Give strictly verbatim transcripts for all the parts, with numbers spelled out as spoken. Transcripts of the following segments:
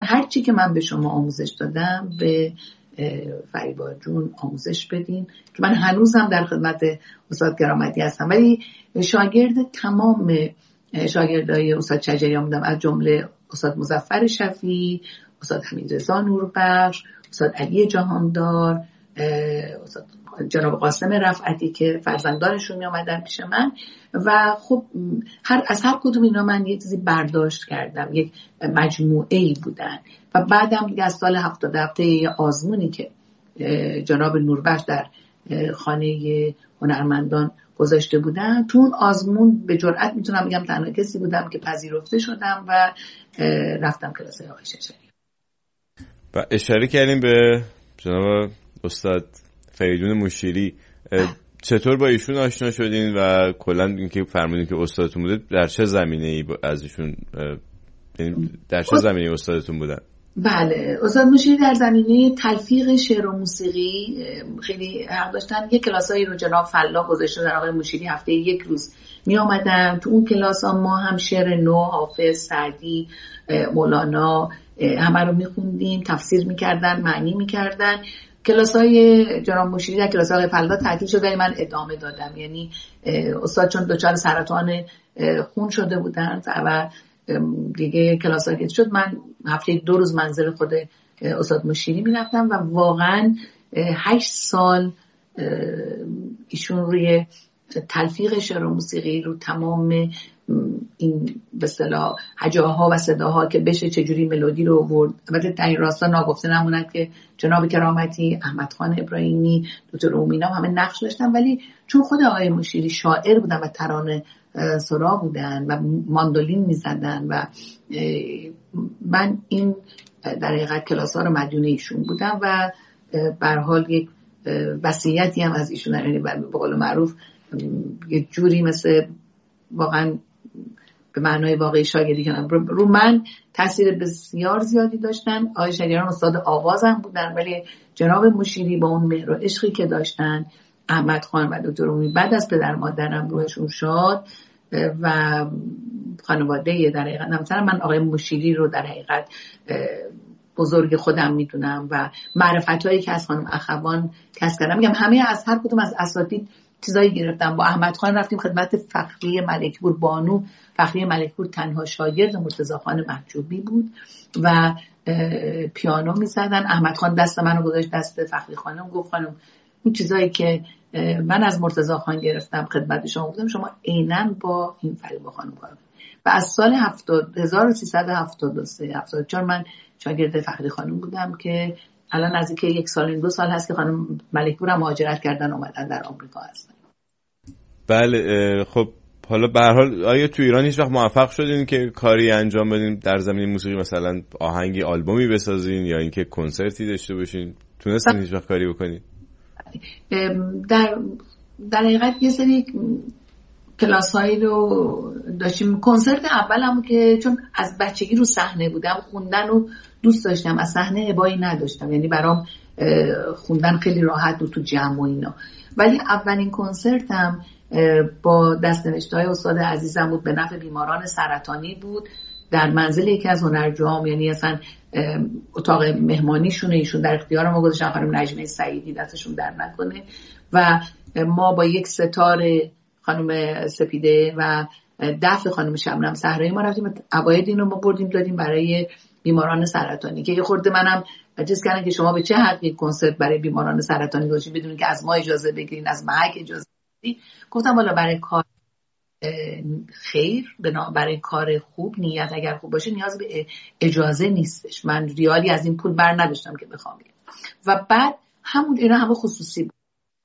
هر چی که من به شما آموزش دادم به فریبا جون آموزش بدین که من هنوزم در خدمت استاد گرامتی هستم، ولی شاگرد تمام شاگردای استاد شجریان بودم، از جمله استاد مظفر شفیعی، استاد حمیدرضا نوربخش، استاد علی جهاندار، استاد جناب قاسم رفعتی که فرزندانشون می آمدن پیش من و خب هر از هر کدوم اینا من یه چیزی برداشت کردم، یک مجموعه‌ای بودن. و بعدم دیگه از سال هفتاد و هفت یه آزمونی که جناب نوربخش در خانه هنرمندان گذاشته بودن، تو اون آزمون به جرئت میتونم بگم تنها کسی بودم که پذیرفته شدم و رفتم کلاس آقای شجریان. و اشاره کردیم به جناب استاد فریدون مشیری، چطور با ایشون آشنا شدین و کلا اینکه فرمودین که استادتون بوده در چه زمینه‌ای از ایشون، در چه زمینه‌ای استادتون بودن؟ بله، استاد مشیری در زمینه تلفیق شعر و موسیقی خیلی حق داشتن. یک کلاسایی رو جناب فلاح گذاشته در آقای مشیری، هفته یک روز می آمدن تو اون کلاس ها، ما هم شعر نو، حافظ، سعدی، مولانا همه رو می خوندیم، تفسیر می کردن، معنی می کردن. کلاس های جناب مشیری در کلاس های فلاح تعطیل شد ولی من ادامه دادم، یعنی استاد چون دچار سرطان خون شده بودن و دیگه کلاس ها که شد، من هفته دو روز منزل خود استاد مشیری می رفتم و واقعا هشت سال ایشون روی تلفیق شعر و موسیقی رو تمام این به اصطلاح هجاها و صداها که بشه چجوری ملودی رو آورد. البته در این راستا ناگفته نموند که جناب کرامتی، احمد خان ابراهیمی، دکتر اومینا همه نقش داشتن، ولی چون خود آقای مشیری شاعر بودن و ترانه سرا بودن و ماندولین میزدن و من این در حقیقت کلاس ها رو مدیون ایشون بودم و به هر حال یک وصیتی هم از ایشون، یعنی به قول معروف یه جوری مثل واقعا به معنای واقعی شاگردی کنم رو من تاثیر بسیار زیادی داشتن. آقای شجریان استاد آوازم بودن، ولی جناب مشیری با اون مهر و عشقی که داشتن، احمد خان و دکتر اومی بعد از پدر مادرم روحشون شاد و خانواده در حقیقت همسرم، من آقای مشیری رو در حقیقت بزرگ خودم میدونم و معرفتایی که از خانم اخوان کسب کردم، میگم همه از هر کدوم از اساتید چیزایی گرفتم. با احمد خان رفتیم خدمت فخری ملکپور، بانو فخری ملکپور تنها شاگرد مرتضی خان محجوبی بود و پیانو میزدن. احمد خان دست منو گذاشت دست فخری خانم، گفت خانم این چیزایی که من از مرتضی خان گرفتم خدمت شما بودم، شما عیناً با این فریبا خانم کار کنید. و از سال هزار و سیصد و هفتاد و سه هفتاد و چهار من شاگرد فخری خانم بودم که الان نزدیک یک سال این دو سال هست که خانم ملکپور هم مهاجرت کردن اومدن در آمریکا هستن. بله، خب حالا به هر حال آیا تو ایران هیچ وقت موفق شدین که کاری انجام بدین در زمینه موسیقی، مثلا آهنگی آلبومی بسازین یا اینکه کنسرتی داشته باشین؟ تونستین هیچ وقت کاری بکنین؟ در در حقیقت یه سری کلاسایی رو داشتیم. کنسرت اولم که چون از بچگی رو صحنه بودم، خوندن رو دوست داشتم، از صحنه ابایی نداشتم، یعنی برام خوندن خیلی راحت بود تو جمع و اینا. ولی اولین کنسرتم با دست‌نوشته‌های استاد عزیزم بود، به نفع بیماران سرطانی بود، در منزل یکی از هنرجوام، یعنی اصلا اتاق مهمانیشون ایشون در اختیار ما گذاشتن، خانم نجمه سعیدی دستشون در نکنه، و ما با یک ستار خانم سپیده و دف خانم شبنم صحرایی ما رفتیم عقاید این رو ما بردیم دادیم برای بیماران سرطانی، که یه خورده منم چیز کردن که شما به چه حقی کنسرت برای بیماران سرطانی گذاشتین بدون که از ما اجازه بگیرین، از محک اجازه بگیرین. گفتم والا برای کار خیر، برای کار خوب نیت اگر خوب باشه نیاز به اجازه نیستش. من ریالی از این پول بر نداشتم که بخوام. و بعد همون اینا همه خصوصی بود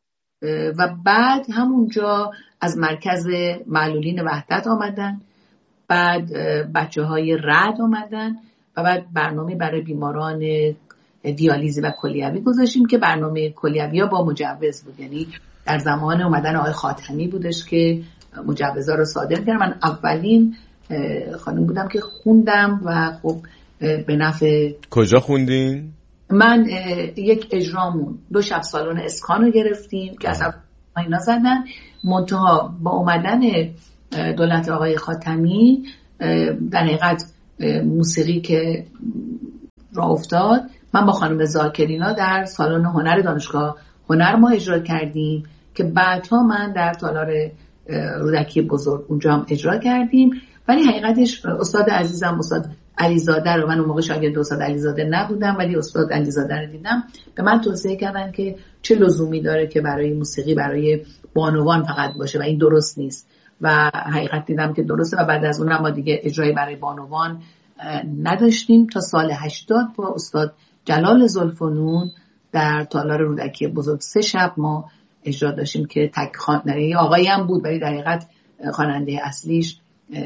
و بعد همونجا از مرکز معلولین وحدت آمدن، بعد بچه های رد آمدن و بعد برنامه برای بیماران دیالیزی و کلیوی گذاشتیم که برنامه کلیوی ها با مجوز بود، یعنی در زمان اومدن آقای خاتمی بودش که مجوزها رو صادر کردم. من اولین خانم بودم که خوندم و خب به نفع. کجا خوندین؟ من یک اجرامون دو شب سالن اسکان رو گرفتیم که اصلا اینا زدن، منتها با اومدن دولت آقای خاتمی در حقیقت موسیقی که راه افتاد، من با خانم زاکرینا در سالن هنر دانشگاه هنر ما اجرا کردیم که بعدها من در تالار رودکی بزرگ اونجا هم اجرا کردیم. ولی حقیقتش استاد عزیزم استاد علیزاده رو، من اون موقع شاگرد استاد علیزاده نبودم ولی استاد علیزاده رو دیدم، به من توصیه کردن که چه لزومی داره که برای موسیقی برای بانوان فقط باشه و این درست نیست و حقیقت دیدم که درسته و بعد از اون ما دیگه اجرای برای بانوان نداشتیم تا سال هشتاد با استاد جلال زلفنون در تالار رودکی بزرگ سه شب ما اجرا داشتیم که تک خواننده آقایی هم بود ولی در حقیقت خواننده اصلیش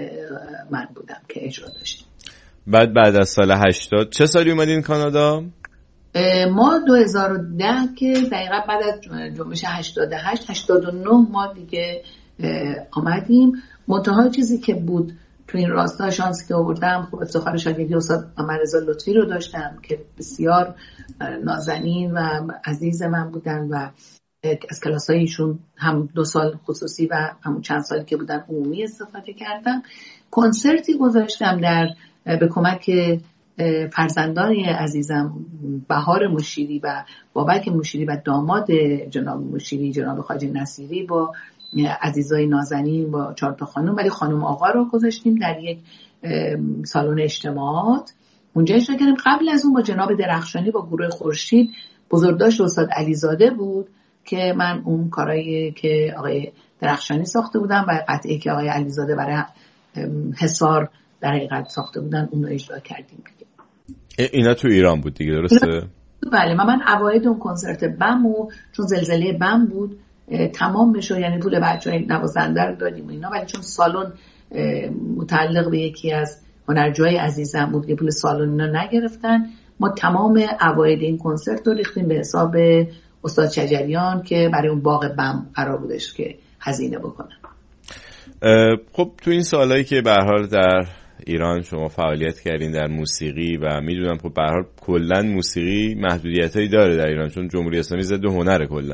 من بودم که اجرا داشتیم. بعد بعد از سال هشتاد چه سالی اومدین کانادا؟ ما دو هزار و ده که دقیقا بعد از جنبش هشتاد و هشت هشتاد و نه ما دیگه آمدیم. منتها چیزی که بود تو این راستا شانسی که آوردم، خب افتخار شاگردی استاد محمدرضا لطفی رو داشتم که بسیار نازنین و عزیز من بودن و از کلاسای ایشون هم دو سال خصوصی و همون چند سالی که بودن عمومی استفاده کردم. کنسرتی گذاشتم در به کمک فرزندان عزیزم بهار مشیری و بابک مشیری و داماد جناب مشیری جناب خواجه نصیری با عزیزای نازنین با چهار تا خانم، ولی خانم آقا رو گذاشتیم در یک سالن اجتماعات اونجا اجرا کردیم. قبل از اون با جناب درخشانی با گروه خورشید بزرگداشت استاد علیزاده بود که من اون کارایی که آقای درخشانی ساخته بودم و قطعی که آقای علیزاده برای حصار در حقیقت ساخته بودن اون رو اجرا کردیم. اینا تو ایران بود دیگه، درسته؟ بله. من من اوایل اون کنسرت بم و چون زلزله بم بود تمام بشه، یعنی پول بچهای نوازنده رو دادیم اینا، ولی چون سالن متعلق به یکی از هنرجوهای عزیزم بود که پول سالن اینا نگرفتن، ما تمام اوایل این کنسرت رو ریختیم به حساب استاد شجریان که برای اون باغ بم قرار بودش که هزینه بکنن. خب تو این سالایی که به هر حال در ایران شما فعالیت کردین در موسیقی و میدونم خب به هر حال کلا موسیقی محدودیتایی داره در ایران چون جمهوری اسلامی ضد هنره کلا،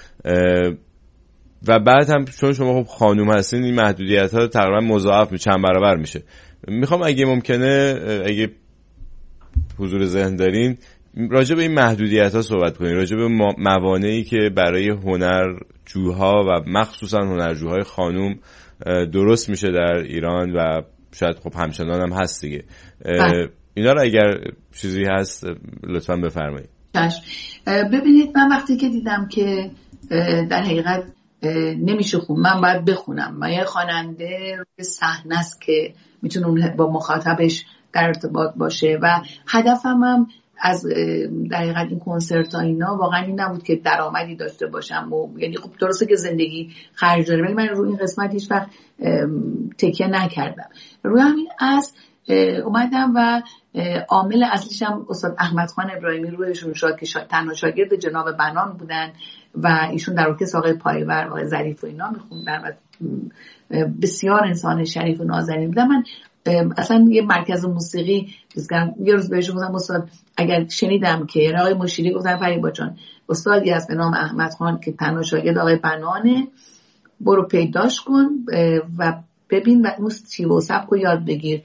و بعد هم چون شما خب خانوم هستین این محدودیت‌ها تقریبا مضاعف میشه، چند برابر میشه. میخوام اگه ممکنه اگه حضور ذهن دارین راجع به این محدودیت‌ها صحبت کنین، راجع به موانعی که برای هنرجوها و مخصوصا هنرجوهای خانوم درست میشه در ایران و شاید خب همچنان هم هست دیگه. اینا رو اگر چیزی هست لطفاً بفرمایید. ببینید من وقتی که دیدم که در حقیقت نمیشه خون، من باید بخونم، من یه خواننده روی صحنه است که میتونه با مخاطبش در ارتباط باشه و هدفم هم از در حقیقت این کنسرت ها اینا واقعا این نبود که درآمدی داشته باشم و یعنی خب درسته که زندگی خرج داره ولی من روی این قسمت هیچ وقت تکیه نکردم. روی همین از اومدم و عامل اصلیشم استاد احمد خان ابراهیمی رویشون شد که شا... تنها شاگرد جناب بنان بودن و ایشون در ارکستر آقای پایور آقای ظریف و اینا میخوندن و بسیار انسان شریف و نازنین بودن. من اصلا یه مرکز موسیقی یه روز بهشون گفتم استاد اگر شنیدم که آقای مشیری گفتن فریبا جان استادی هست به نام احمد خان که تنها شاگرد آقای بنانه، برو پیداش کن و ببین و اون چی و سبک رو یاد بگیر.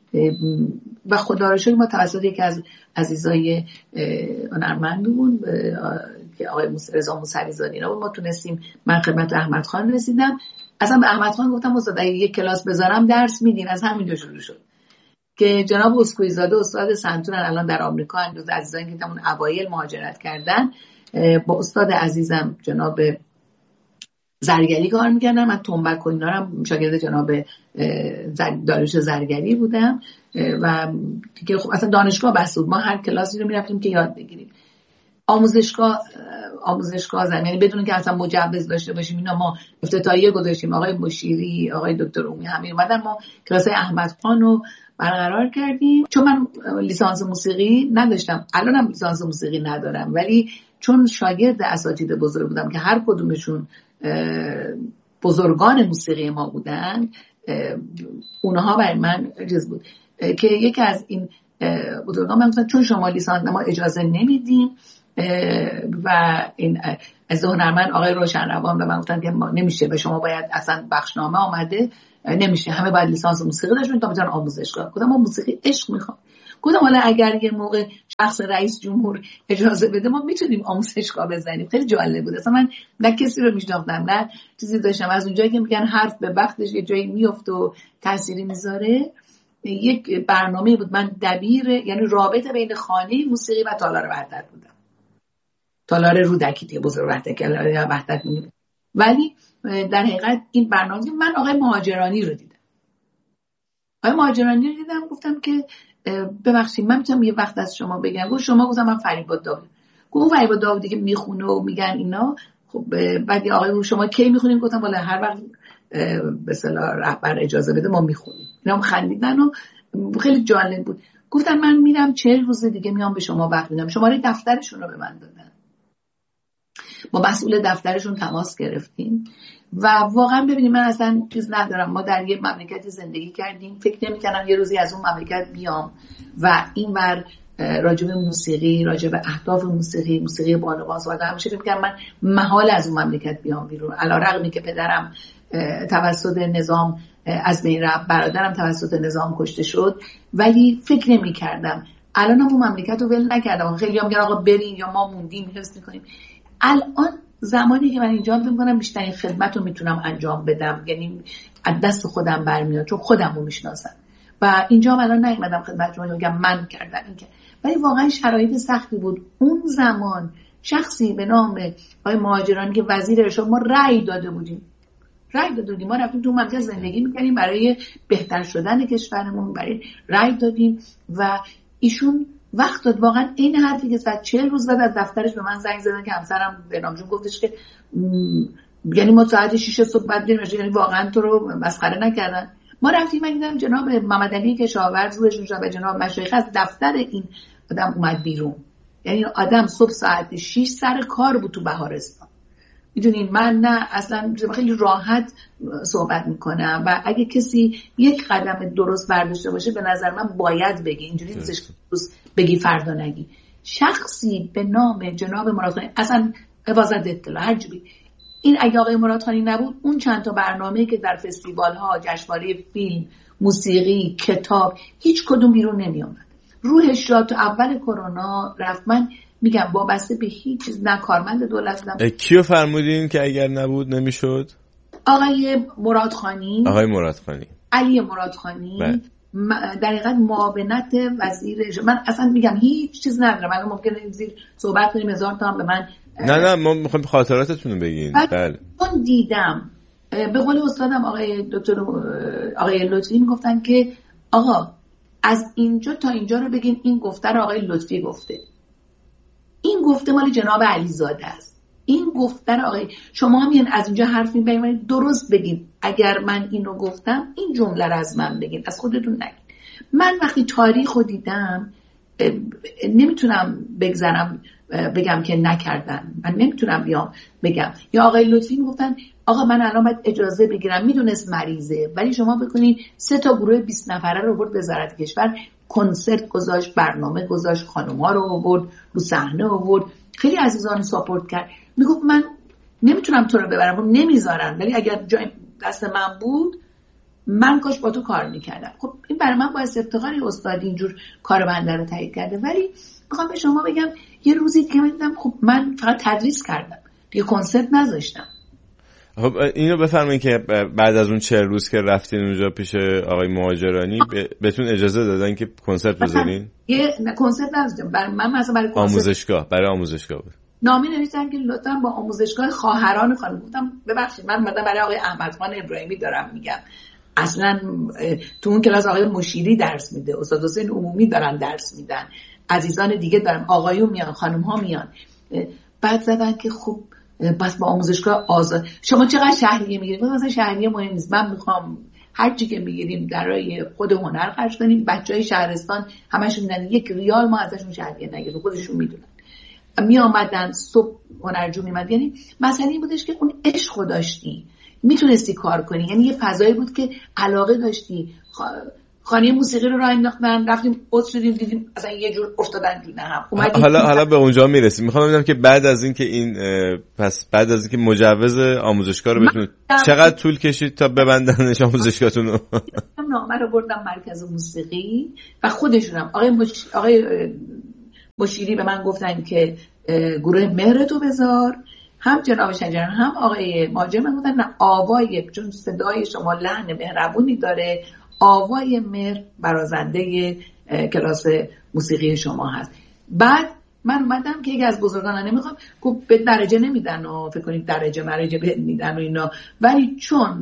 و خدا رو شکر ما توسط یکی از عزیزای هنرمندمون که آقای رضا موسوی زاده اینا ما تونستیم، من خدمت احمد خان رسیدم. اصلا به احمد خان گفتم استاد اگه یک کلاس بذارم درس میدین، از همینجا شروع شد که جناب اسکوئی زاده استاد سنتورن الان در آمریکا هم جز عزیزانی که اون اوایل مهاجرت کردن با استاد عزیزم جناب زرگری کار میکردم. من تنبک و اینا هم شاگرد جناب داریوش زرگری بودم و دیگه خب اصلا دانشگاه بس بود، ما هر کلاسی رو میرفتیم که یاد بگیریم. آموزشگاه آموزشگاه زمین یعنی بدون که اصلا مجوز داشته باشیم اینا ما افتتاحیه گذاشتیم، آقای مشیری آقای دکتر اومی همه اومدن، ما کلاس احمد خان رو برقرار کردیم. چون من لیسانس موسیقی نداشتم، الانم لیسانس موسیقی ندارم، ولی چون شاگرد اساتید بزرگ بودم که هر کدومشون بزرگان موسیقی ما بودن، اونها برای من چیز بود که یکی از این بزرگان من گفتن چون شما لیسانس ما اجازه نمیدیم و این از هنرمند آقای روشنروان به من گفتن که ما نمیشه و شما باید اصلا بخشنامه آمده نمیشه، همه باید لیسانس موسیقی داشتن تا بتونن آموزشگاه. گفتم ما موسیقی عشق میخوام. گفتم حالا اگر یه موقع شخص رئیس جمهور اجازه بده ما میتونیم آموزشگاه بزنیم. خیلی جالب بود. اصلا من نه کسی رو میشناختم نه چیزی داشتم. از اونجایی که میگن حرف به وقتش یه جایی میفته و تأثیری میذاره، یک برنامه بود. من دبیر، یعنی رابطه بین خانه موسیقی و تالار وحدت بودم. تالار رودکی دیگه، بزرگ وحدت وحدت می‌بینیم. ولی در حقیقت این برنامه من آقای مهاجرانی رو دیدم. آقای مهاجرانی رو دیدم، گفتم که ببخشید من میتونم یه وقت از شما بگم؟ گفت شما؟ گفتم من فریبا داوود. گفت فریبا داوودی که میخونه و میگن اینا، خب بعد آقای شما کی میخونین؟ گفتم والا هر وقت به اصطلاح رهبر اجازه بده ما میخونیم. اینا خندیدن و خیلی جالب بود. گفتم من میرم چهل روز دیگه میام به شما وقت میدم. شماره دفترشون رو به من دادن. با مسئول دفترشون تماس گرفتیم و واقعا ببینید من اصلا چیز ندارم. ما در یه مملکتی زندگی کردیم، فکر نمی‌کردم یه روزی از اون مملکت بیام و اینور راجع به موسیقی، راجع به اهداف موسیقی، موسیقی بانوان صحبت کنم. همیشه فکر می‌کردم من محال از اون مملکت بیام بیرون. علی‌رغمی که پدرم توسط نظام از بین رفت، برادرم توسط نظام کشته شد، ولی فکر نمی‌کردم. الانم اون مملکت رو ول نکردم. خیلی‌ها میگن آقا برین یا ما موندیم حس می‌کنیم. الان زمانی که من اینجا فکر می‌کنم بیشترین خدمت رو میتونم انجام بدم، یعنی از دست خودم برمیاد چون خودم رو میشناسم و اینجا هم الان نیومدم خدمت شما بگم من کردم این که، ولی واقعا شرایط سختی بود. اون زمان شخصی به نام آقای مهاجرانی که وزیر ارشاد، ما رأی داده بودیم رأی داده بودیم ما رفتیم تو منطقه زندگی می‌کردیم برای بهتر شدن کشورمون، برای رأی دادیم و ایشون وقت داد. واقعا این حرفی که زد چهل روز بعد از دفترش به من زنگ زدن که همسرم بهنام جون گفتش که یعنی ما ساعت شش صبح بعد بریم، یعنی واقعا تو رو مسخره نکردن. ما رفتیم، من دیدم جناب محمد علی کشاورز روشون شد و جناب مشایخ از دفتر این آدم اومد بیرون. یعنی آدم صبح ساعت شش سر کار بود تو بهارستان. میدونین من نه اصلا خیلی راحت صحبت میکنم و اگه کسی یک قدم درست برداشته باشه به نظر من باید بگی، اینجوری نیستش بگی فردا نگی. شخصی به نام جناب مرادخانی، اصلا حفاظت اطلاع هر جوری، این اگه آقای مرادخانی نبود اون چند تا برنامه‌ای که در فستیوال ها، جشنواره فیلم، موسیقی، کتاب، هیچ کدوم بیرون نمی آمد. روحش را تو اول کرونا رفت. من میگم وابسته به هیچ چیز، نه کارمند دولت بودم. کیو فرمودین که اگر نبود نمیشد؟ آقای مرادخانی. آقای مرادخانی. علی مرادخانی. بله. در حقیقت معاونت وزیر. من اصلا میگم هیچ چیز ندارم. اگه ممکنه زیر صحبت کنیم هزار تا هم به من. نه نه ما میخوایم خاطراتتون رو بگین. بله. من دیدم به قول استادم آقای دکتر آقای لطفی میگفتن که آقا از اینجا تا اینجا رو بگین این گفته رو آقای لطفی گفته. این گفته مال جناب علیزاده است. این گفته رو آقای شما هم یعنی از اینجا حرف می‌برید درست بگین. اگر من اینو گفتم این جمله رو از من بگین، از خودتون نگین. من وقتی تاریخ رو دیدم نمیتونم بگذارم بگم که نکردن. من نمیتونم بیام بگم. یا آقای لطفی میگفتن آقا من الان باید اجازه بگیرم، میدونست مریضه، ولی شما بکنین سه تا گروه بیست نفره رو برد وزارت کشور، کنسرت گذاشت، برنامه گذاشت، خانوما رو آورد رو صحنه آورد، خیلی عزیزان ساپورت کرد. میگفت من نمیتونم تو رو ببرم، نمیذارن، ولی اگر جای دست من بود من کاش با تو کار میکردم. خب این برای من باعث افتخاری استاد اینجور کار بنده رو تایید کرده. ولی میخوام به شما بگم یه روزی که من دیدم خب من فقط تدریس کردم، یه کنسرت نذاشتم. خب اینو بفرمایید که بعد از اون چهل روز که رفتین اونجا پیش آقای مهاجرانی بهتون اجازه دادن که کنسرت بذارین؟ یه کنسرت نذاشتم. برای من مثلا برای کنسرت آموزشگاه، برای آموزشگاه بود. نامه نوشتن که لطفاً با آموزشگاه خواهران خانم. گفتم ببخشید من مثلا برای آقای احمدخان ابراهیمی دارم میگم. اصلا تو اون کلاس آقای مشیری درس میده، استاد حسین عمومی دارن درس میدن، عزیزان دیگه دارن، آقایون میان، خانم ها میان. بعد زدن که خب بس با آموزشگاه آزاد شما چقدر شهریه میگیرید؟ مثلا شهریه مهم نیست، من میخوام هر چی که میگیریم برای خود هنر خرج کنیم. بچهای شهرستان همشون میدن یک ریال ما ازشون شهریه نگیریم، خودشون میدونن. می آمدن صبح هنرجو میمد. یعنی مسئله این بودش که اون عشق داشتی، میتونستی کار کنی، یعنی یه فضایی بود که علاقه داشتی، خانه موسیقی رو راه انداختن، رفتیم اوت شدیم، دیدیم اصلا یه جور افتادن دیگه هم. حالا حالا به اونجا میرسیم. میخوام ببینم که بعد از این که این پس بعد از این که مجوز آموزشگاه رو بتونید، چقدر طول کشید تا ببندنش آموزشگاهتون رو؟ من نامه رو بردم مرکز موسیقی و خودشونم آقای مش... آقای مشیری به من گفتن که گروه مهر تو بذار، هم جناب شجریان هم آقای ماجر من گفتن نه، آوای چون صدای شما لحن مهربونی داره، آوای مهر برازنده کلاس موسیقی شما هست. بعد من اومدم که یکی از بزرگان نمیخوام گفت به درجه نمیدن و فکر کنید درجه مرجه به میدن و اینا، ولی چون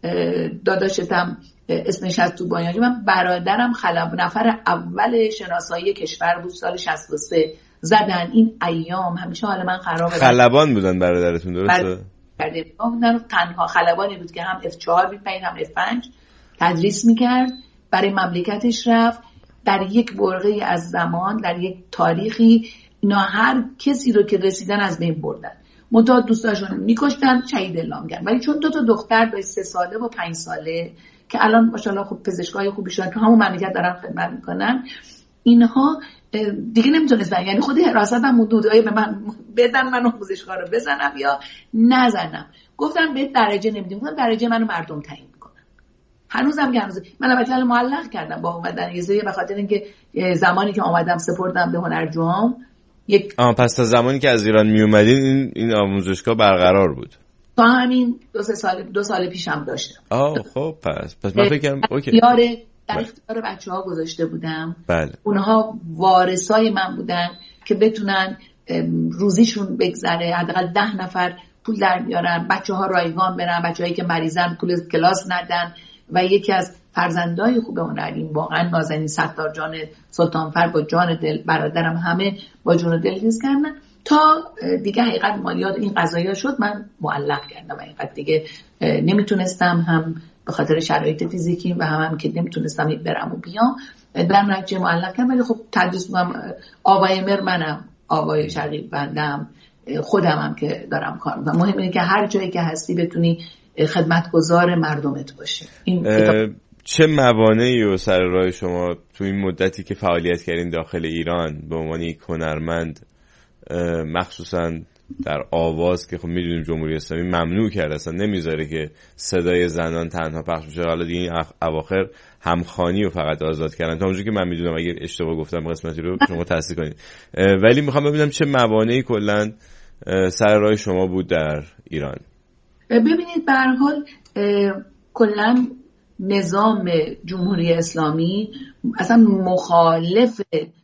داداشتم اسمش از تو بایانجی، من برادرم خلب نفر اول شناسایی کشور بود سال شصت و سه زدن. این ایام همیشه حال من خرابه. خلبان بودن برادرتون درسته؟ بودن تنها خلبانی بود که هم اف چهار بیپین هم اف پنج تدریس میکرد، برای مملکتش رفت. در یک برقه از زمان، در یک تاریخی، اینا هر کسی رو که رسیدن از بین بردن، منتها دوستاشون میکشتن، شهید اعلام کردن. ولی چون دو تا دختر داشت سه ساله و پنج ساله که الان ماشاءالله خب پزشکای خوبی شدن تو همون مملکت دارن خدمت میکنن، اینها دیگه نمیتونستن، یعنی خود حراست هم مدودای به من بدن منو آموزشگاه رو بزنم یا نزنم. گفتن به درجه نمیدیم، گفتن درجه منو مردم تعیین میکنن. هنوزم که هنوز من البته معلق کردم با اومدن یه زیه، به خاطر اینکه زمانی که اومدم سپردم به هنرجوام یک آه پس تا زمانی که از ایران می اومدین این این آموزشگاه برقرار بود. تا همین دو سه سال دو سال پیشم داشتم. آه خب پس پس من فکر کنم اوکی. یاره در اختیار بچه‌ها گذاشته بودم. بله. اونها وارثای من بودن که بتونن روزیشون بگذره، حداقل ده نفر پول در بیارن، بچه‌ها رایگان برن، بچه‌هایی که مریضن پول کلاس ندن. و یکی از فرزندای خوب هنریم واقعا نازنین ستار جان سلطانفر با جان دل، برادرم همه با جون و دل ریز کردن تا دیگه حقیقت مالیات این قضایا شد. من معلق کردم حقیقت دیگه نمیتونستم، هم به خاطر شرایط فیزیکی و هم, هم که نمیتونستم برم و بیام، در نتیجه معلق کردم. ولی خب تدریس می‌کنم، آوای مر منم، آوای شقیق بندم، خودم هم که دارم کار می‌کنم. مهم اینه که هر جایی که هستی بتونی خدمتگزار مردمت باشی. این چه موانعی و سر راه شما تو این مدتی که فعالیت کردین داخل ایران به عنوان یک هنرمند، مخصوصا در آواز که خب میدونیم جمهوری اسلامی ممنوع کرده، اصلا نمیذاره که صدای زنان تنها پخش بشه. حالا دیگه این اواخر همخوانی رو فقط آزاد کردن، تا اونجایی که من میدونم، اگر اشتباه گفتم قسمتی رو شما تصحیح کنید. ولی میخوام ببینم چه موانعی کلا سر راه شما بود در ایران. ببینید به هر حال کلا نظام جمهوری اسلامی اصلا مخالف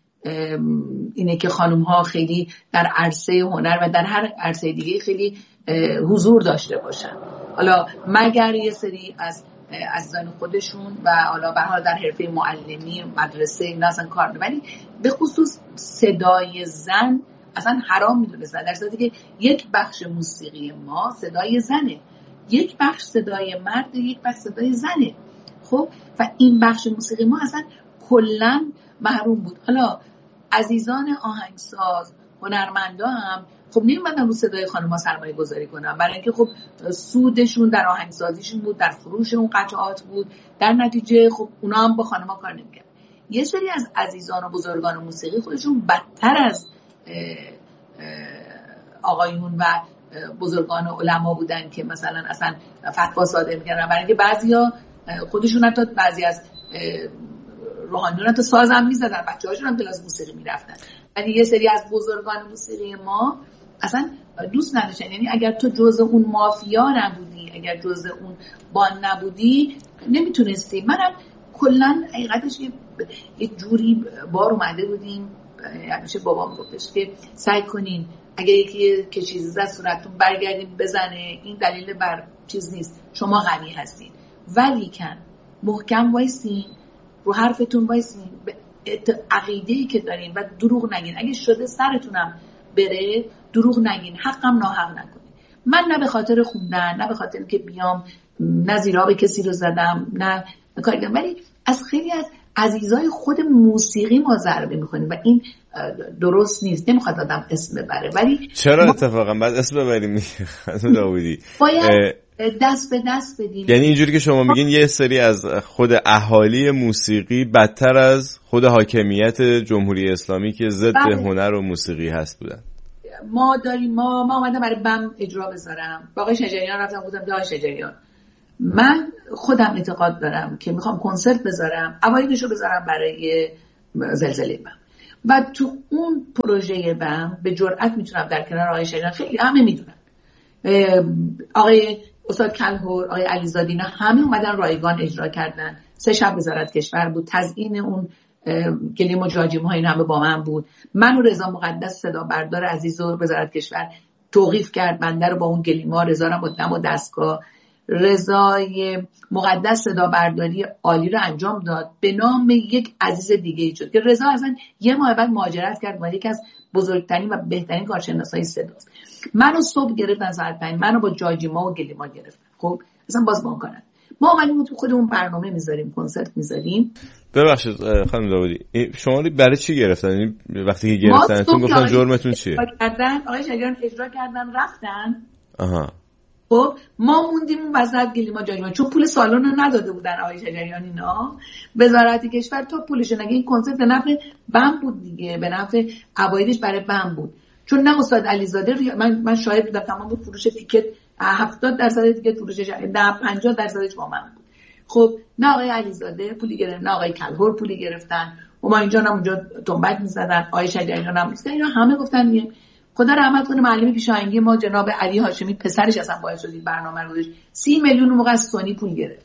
اینه که خانم ها خیلی در عرصه هنر و در هر عرصه دیگه خیلی حضور داشته باشن. حالا مگر یه سری از عزیزان خودشون و حالا به هر حال در حرفه معلمی مدرسه اینا اصلا کار، ولی به خصوص صدای زن اصلا حرام میدونستن، در صورتی که یک بخش موسیقی ما صدای زنه، یک بخش صدای مرد، یک بخش صدای زنه. خب و این بخش موسیقی ما اصلا کلا محروم بود. حالا عزیزان آهنگساز، هنرمندا هم خب نمی‌مدن رو صدای خانم‌ها سرمایه گذاری کنن، برای اینکه خب سودشون در آهنگسازیشون بود، در فروش اون قطعات بود، در نتیجه خب اونا هم با خانم‌ها کار نمی‌کردن. یه سری از عزیزان و بزرگان موسیقی خودشون بدتر از آقایون و بزرگان علما بودن که مثلا اصلا فتوا صادر می‌کردن، برای اینکه بعضیا خودشون حتی بعضی از روحانیون حتی ساز هم می‌زدن، بچه‌هاشون هم کلاس موسیقی می‌رفتن. ولی یه سری از بزرگان موسیقی ما اصلا دوست نداشتن. یعنی اگر تو جزء اون مافیا نبودی، اگر جزء اون بان نبودی، نمیتونستی. منم کلا حقیقتش یه جوری بار اومده بودیم، همیشه بابام گفتش که سعی کنین اگر یکی که چیزی زد صورتتون برگردین بزنه، این دلیل بر چیز نیست، شما غنی هستین، ولی کن محکم وایسین، رو حرفتون وایسین، عقیده‌ای که دارین و دروغ نگین. اگه شده سرتونم بره دروغ نگین، حقم ناحق نکنین. من نه به خاطر خوندن، نه به خاطر که بیام نه زیرا کسی رو زدم، نه کاری کردم، ولی از خیلی از عزیزای خود موسیقی ما ضربه می‌خوریم و این درست نیست. نمیخواد آدم اسم ببره، ولی چرا اتفاقا بعد اسم ببریم خانم داوودی؟ باید دست به دست بدیم. یعنی اینجوری که شما میگین یه سری از خود اهالی موسیقی بدتر از خود حاکمیت جمهوری اسلامی که ضد هنر و موسیقی هست بودن. ما داریم ما ما اومدم برای بم اجرا بذارم. با آقای شجریان رفتم گفتم آقای شجریان من خودم اعتقاد دارم که میخوام کنسرت بذارم، اوایلشو بذارم برای زلزله بم و تو اون پروژه بم به جرئت میتونم در کنار آقای شجریان، خیلی همه میدونن، آقای استاد کلهر، آقای علیزاده، اینا همه اومدن رایگان اجرا کردن. سه شب وزارت کشور بود، تزیین اون گلیم و جاجیم ها این همه با من بود. من و رضا مقدس صدا بردار عزیز و وزارت کشور توقیف کرد بنده رو با اون گلیما. رضا رو با دم و دستگاه، رضای مقدس صدا برداری عالی رو انجام داد به نام یک عزیز دیگه ای شد که رضا اصلا یه ماه بعد مهاجرت کرد و یکی از بزرگترین و بهترین کارشناسای صداست. منو صبح گرفتن ساعت پنج، منو با جاجیما و گلیما گرفتن. خب اصلا باز بان کنن. ما اومدیم تو خودمون برنامه میذاریم، کنسرت میذاریم. ببخشید خانم داوودی، شما برای چی گرفتن؟ وقتی که گرفتنتون گفتن جرمتون چیه؟ کردن آقای شجریان اجرا کردن رفتن. آها. خب ما موندیم اون وسط گلیما جاجیما، چون پول سالن رو نداده بودن آقای شجریان اینا. وزارت کشور تا پولش نگه، این کنسرت به نفع بم بود دیگه، به نفع اوایلش برای بم بود. چون نه استاد علیزاده، من من شاهد بودم تمام بود فروش تیکت هفتاد درصد تیکت فروشش، نه پنجاه درصدش با من بود. خب نه آقای علیزاده پولی گرفت، نه آقای کلهر پولی گرفتن و ما اینجا هم اونجا تنبک می‌زدن. آقای شجریان هم نیست، اینا همه گفتن میگه خدا رحمت کنه معلم پیشاهنگی ما جناب علی هاشمی پسرش اصلا باعث شد این برنامه رو گذاشت. سی میلیون موقع از سونی پول گرفت.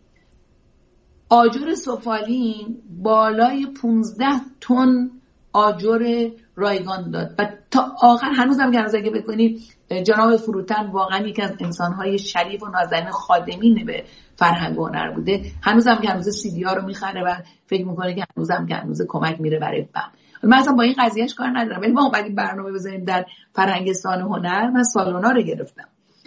آجر سفالین بالای پانزده تن آجر رایگان داد و تا آخر هنوزم که هنوز اگه بکنید جناب فروتن واقعا یکی از انسان‌های شریف و نازنین خادمین به فرهنگ و هنر بوده. هنوزم که هنوز سی دی ها رو میخره و فکر میکنه که هنوزم که هنوز کمک میره برای بم. من اصلا با این قضیهش کار ندارم، ولی ما اومدیم برنامه بزنیم در فرهنگستان هنر. من سالونا رو گرفتم،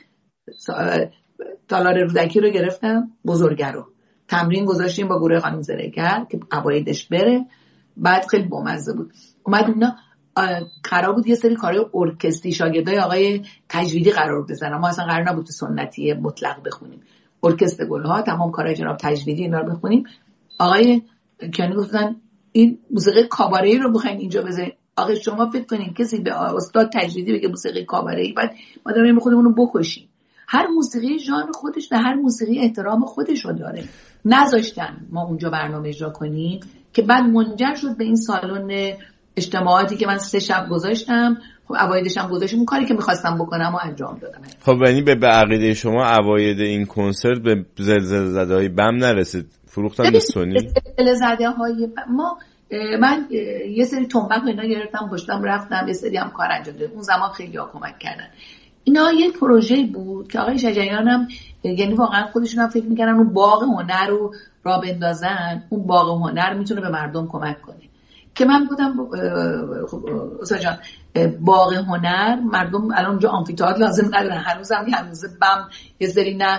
تالار رودکی رو گرفتم، بزرگه رو تمرین گذاشتیم با گروه خانم زرگر که قواعدش بره. بعد خیلی بامزه بود. اومد اینا قرار بود یه سری کارهای ارکستری شاگردای آقای تجویدی قرار بزنن. ما اصلا قرار نبود تو سنتی مطلق بخونیم، ارکستر گلها تمام کارهای جناب تجویدی اینا رو بخونیم. آقای کیانی گفتن این موسیقی کاباره‌ای رو بخواید اینجا بذارید. آقا شما فکر کنین کسی به استاد تجویدی بگه موسیقی کاباره‌ای، بعد ما داریم خودمون رو بکشیم. هر موسیقی ژانر خودش و هر موسیقی احترام خودش رو داره. نذاشتن ما اونجا برنامه اجرا کنیم که بعد منجر شد به این سالن اجتماعاتی که من سه شب گذاشتم. خب اوایدش هم گذاشتم، اون کاری که می‌خواستم بکنم و انجام دادم. خب یعنی به عقیده شما اوایل این کنسرت به زلزله زده‌های بم نرسید، فروختن به سونی؟ زلزله زده‌های ما من یه سری تنبک و اینا گرفتم پشتم رفتم، یه سری هم کار انجام دادم. اون زمان خیلی ها کمک کردن. اینا یه پروژه بود که آقای شجریان هم یعنی واقعا خودشون هم فکر می‌کردن اون باغ هنر رو راه بندازن، اون باغ هنر میتونه به مردم کمک کنه. که من بودم خب استاد جان باغ هنر مردم الان اونجا آمفی‌تئاتر لازم ندارن، هنوزم که هنوز بم یه سری نه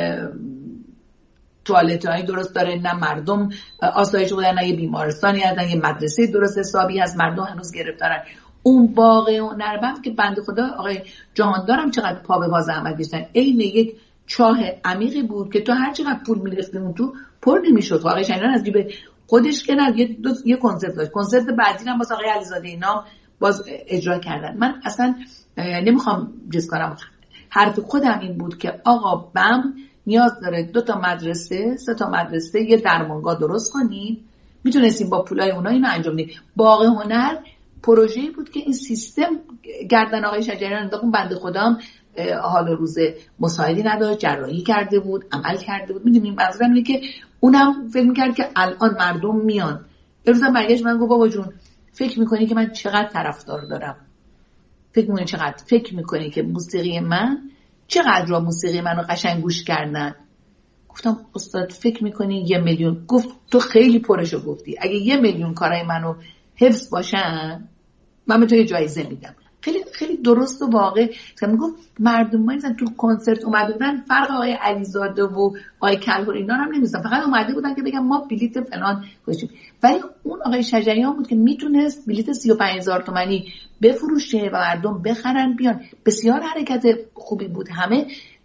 توالت‌های درست داره، نه مردم آسایش بودن، نه یه بیمارستانی هست، نه یه مدرسه درست حسابی هست، مردم هنوز گرفتارن. اون باغ هنر بم که بنده خدا آقای جهاندارم چقدر پا به پا زحمت کشیدن، عین یک چاه عمیقی بود که تو هر چقدر پول می‌ریختیم اون تو پر نمی‌شد. آقای شجریان از جیب خودش که نه یه دو یه کنسرت داشت، کنسرت بعدی هم واسه آقای علیزاده اینا باز اجرا کردن. من اصلا نمیخوام چیز کنم، حرف خودم این بود که آقا بم نیاز داره دو تا مدرسه، سه تا مدرسه، یه درمانگاه درست کنید. میتونستیم با پولای اونا اینو انجام بدیم. باغ هنر پروژه‌ای بود که این سیستم گردن آقای شجریان انداخت. بنده خودم حال روز مساعدی نداشت، جراحی کرده بود، عمل کرده بود. میدونیم منظورم اینه که اونم فکر می‌کرد که الان مردم میان. یه روزم برگشت من گفت بابا جون فکر می‌کنی که من چقدر طرفدار دارم؟ فکر می‌کنی چقدر فکر می‌کنی که موسیقی من چقدر را موسیقی منو قشنگ گوش کردن؟ گفتم استاد فکر می‌کنی یه میلیون؟ گفت تو خیلی پرشو گفتی. اگه یه میلیون کارای منو حفظ باشن من به تو یه جایزه میدم. خیلی خیلی درست و واقع. میگفت مردم ما این تو کنسرت اومده بودن، فرق آقای علیزاده و آقای کلهر اینا هم نمی‌دونن، فقط اومده بودن که بگن ما بلیت فلان گذاشتیم. ولی اون آقای شجریان بود که میتونست بلیت سی و پنج هزار تومانی بفروشه و مردم بخرن بیان. بسیار حرکت خوبی بود. همه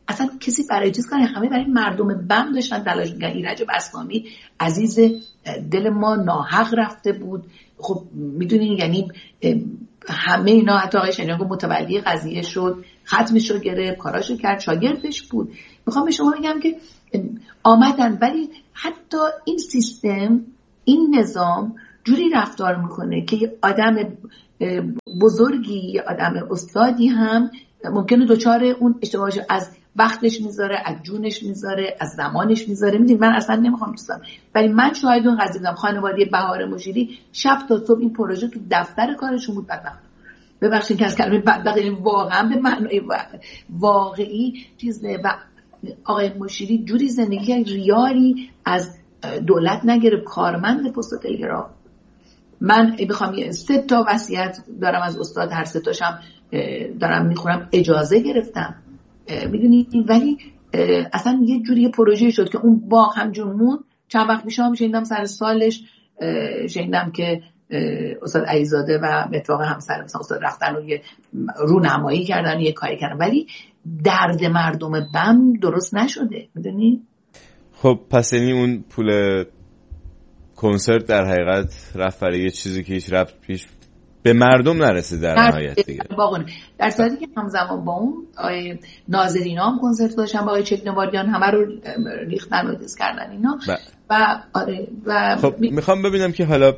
اصلا کسی برای چیز کنه، همه برای مردم بم داشتن تلاش می‌کردن. ایرج بسطامی عزیز دل ما ناحق رفته بود. خب میدونین یعنی همه اینا، حتی آقای شنیان متولی قضیه شد، ختمش رو گرفت، کاراشو کرد، شاگردش بود. میخوام به شما بگم که آمدن، ولی حتی این سیستم، این نظام جوری رفتار میکنه که یه آدم بزرگی، یه آدم استادی هم ممکنه دوچار اون اشتباهش از وقتش میذاره، از جونش میذاره، از زمانش میذاره. میدونید من اصلا نمیخوام دوستم، ولی من شاهد اون قضیه بودم. خانواده بهار مشیری شب تا صبح این پروژه تو دفتر کارشون بود. بدبخت، ببخشید که از کلمه بدبخت یعنی واقعا به معنای واقعی چیزه. و آقای مشیری جوری زندگی کرد، ریالی از دولت نگرفت، کارمند پست تلگراف. من بخوام سه تا وصیت دارم از استاد، هر سه تاشم دارم میخونم، اجازه گرفتم، میدونید. ولی اصلا یه جوری پروژه شد که اون باغ همجور مون. چند وقت پیش هم شنیدم سر سالش، شنیدم که استاد علیزاده و متواقع همسر مثلا استاد رفتن و یه رونمایی کردن، یه کاری کردن، ولی درد مردم بم درست نشده، میدونید. خب پس یعنی اون پول کنسرت در حقیقت رفت برای یه چیزی که هیچ ربط پیش به مردم نرسید در نهایت دیگه. در صورتی که همزمان با اون آقای ناظرین هم کنسرت داشتن، با آقای چکنواریان همه رو ریختن و دیز کردن اینا. ب... و آره و خب می... میخوام ببینم که حالا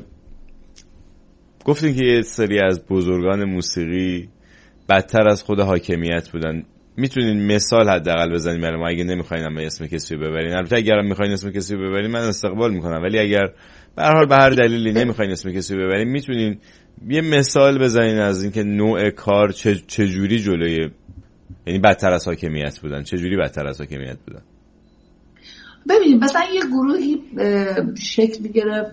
گفتین که یه سری از بزرگان موسیقی بدتر از خود حاکمیت بودن. میتونین مثال حداقل بزنین برای ما؟ اگه نمیخواین اما اسم کسی رو ببرین، البته اگرم میخواین اسم کسی رو ببرین من استقبال میکنم، ولی اگر به هر حال به هر دلیلی نمیخواین اسم کسی رو ببرین، میتونین یه مثال بزنین از اینکه نوع کار چه چجوری جلوی، یعنی بدتر از حاکمیت بودن، چجوری بدتر از حاکمیت بودن؟ ببینید مثلا یه گروهی شکل میگرفت،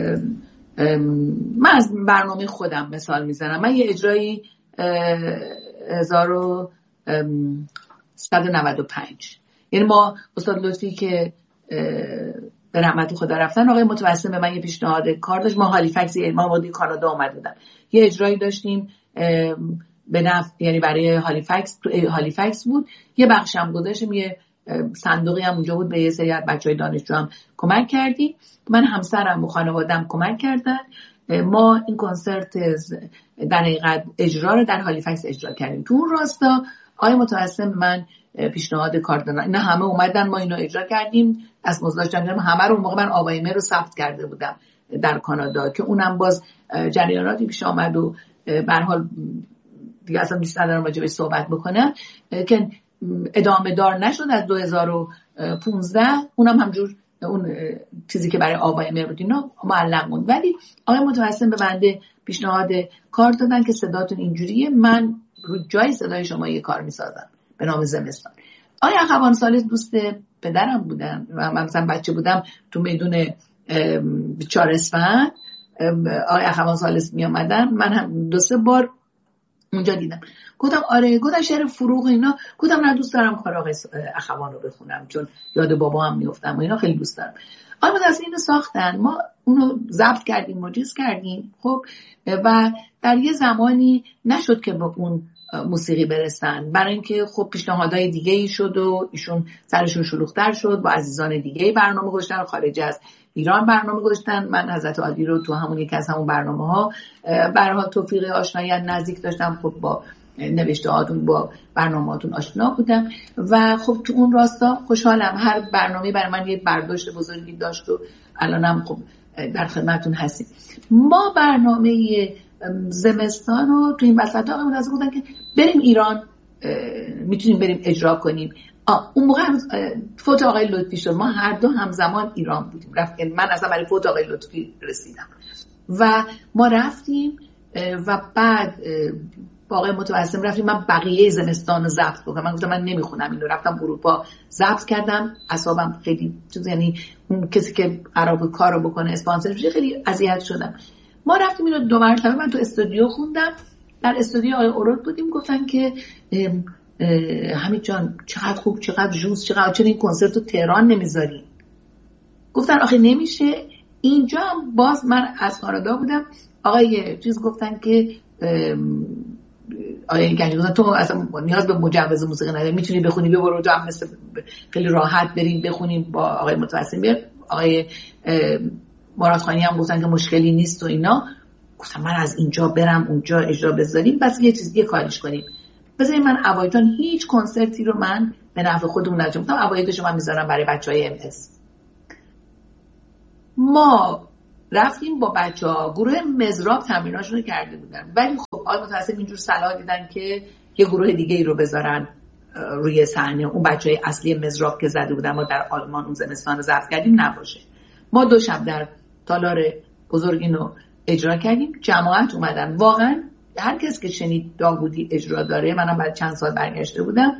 من از برنامه خودم مثال میزنم. من یه اجرایی هزار و صد و نود و پنج، یعنی ما استاد لطفی که به رحمت خدا رفتن، آقای متوسم به من یه پیشنهاد کار داشت. ما هالیفکس، ما وارد کانادا اومده بودم، یه اجرایی داشتیم به نفع، یعنی برای هالیفکس، تو هالیفکس بود. یه بخش هم گذاشتیم، یه صندوقی هم اونجا بود، به یه سری از بچهای دانشجو هم کمک کردیم. من همسرم و خانواده‌ام کمک کردن. ما این کنسرت در حقیقت اجرا رو در هالیفکس اجرا کردیم. تو اون راستا آقای متوسم من پیشنهاد کار دادن، اینا همه اومدن، ما اینو اجرا کردیم. از مزداشتم همه رو، موقع من آوایمه رو ثبت کرده بودم در کانادا که اونم باز جریاناتی پیش آمد و به هر حال دیگه اصلا دوست ندارم راجع بهش صحبت بکنم که ادامه دار نشد. از دو هزار و پانزده اونم همجور اون چیزی که برای آوایمه بود اینا معلق موند. ولی آقای متوسم به بنده پیشنهاد کار دادن که صداتون اینجوریه، من رو جای صدای شما یه کار میسازم به نام زمستان. آقای اخوان سالس دوست پدرم بودن و من مثلا بچه بودم تو میدون چهار اسفند آقای اخوان سالس می آمدن، من هم دو سه بار اونجا دیدم. گفتم آره، گفتم شعر فروغ اینا، گفتم نه دوست دارم کار آقای اخوان رو بخونم چون یاد بابا هم میافتم و اینا خیلی دوست دارم. آره از اینو ساختن، ما اونو ضبط کردیم، مجیز کردیم. خب و در یه زمانی نشد که به اون موسیقی برسن، برای اینکه خب پیشنهادهای دیگه ای شد و ایشون سرشون شلوغ‌تر شد، با عزیزان دیگه برنامه گذاشتن، خارج از ایران برنامه گذاشتن. من حضرت عالی رو تو همون یکی از همون برنامه‌ها به هر حال توفیق آشنایی نزدیک داشتم، خب با نوشته هاتون با برنامه‌هاتون آشنا بودم و خب تو اون راستا خوشحالم. هر برنامه‌ای برای من یه برداشت بزرگی داشت و الانم خب در خدمتتون هستیم. ما برنامه زمستان رو تو این وسط آقای متوسم گفتن که بریم ایران، میتونیم بریم اجرا کنیم. اون موقع فوت آقای لطفی شد، ما هر دو همزمان ایران بودیم. رفت من اصلا برای فوت آقای لطفی رسیدم و ما رفتیم و بعد با آقای متوسم رفتیم. من بقیه زمستان رو ضبط کردم، من گفتم من نمیخونم اینو، رفتم اروپا ضبط کردم. اعصابم خیلی چیز، یعنی اون کسی که قرار کارو بکنه اسپانسر بشه خیلی اذیت شدم. ما رفتیم اینو دو مرتبه، من تو استودیو خوندم، در استودیو آقای اورود بودیم، گفتن که حمید جان چقدر خوب، چقدر جوز، چقدر چرا این کنسرت رو تهران نمیذاری؟ گفتن آخه نمیشه. اینجا هم باز من از کانادا بودم، آقای چیز گفتن که آیا گنجی گفتن تو اصلا نیاز به مجوز موسیقی نداری، میتونی بخونی ببرو تو هم مثل خیلی راحت بریم بخونیم با آقای متوسم بیار. آقای مرادخانی هم گفتن که مشکلی نیست و اینا. گفتم من از اینجا برم اونجا اجرا بذاریم، بس یه چیز یه کارش کنیم، بذاریم من اوایدان هیچ کنسرتی رو من به نفع خودمون نجم. گفتم اوایدش من میذارم برای بچهای ام اس. ما رفتیم با بچه‌ها گروه مزراب تمریناشون رو کرده بودن، ولی خب آقای متوسم اینجور صلاح دیدن که یه گروه دیگه ای رو بذارن روی صحنه، اون بچهای اصلی مزراب که زده بودن ما در آلمان اون زمستان رو ضبط کردیم نباشه. ما دو شب در تالار بزرگین رو اجرا کردیم، جماعت اومدن. واقعا هر کس که شنید داوودی اجرا داره، منم بعد چند سال برگشته بودم،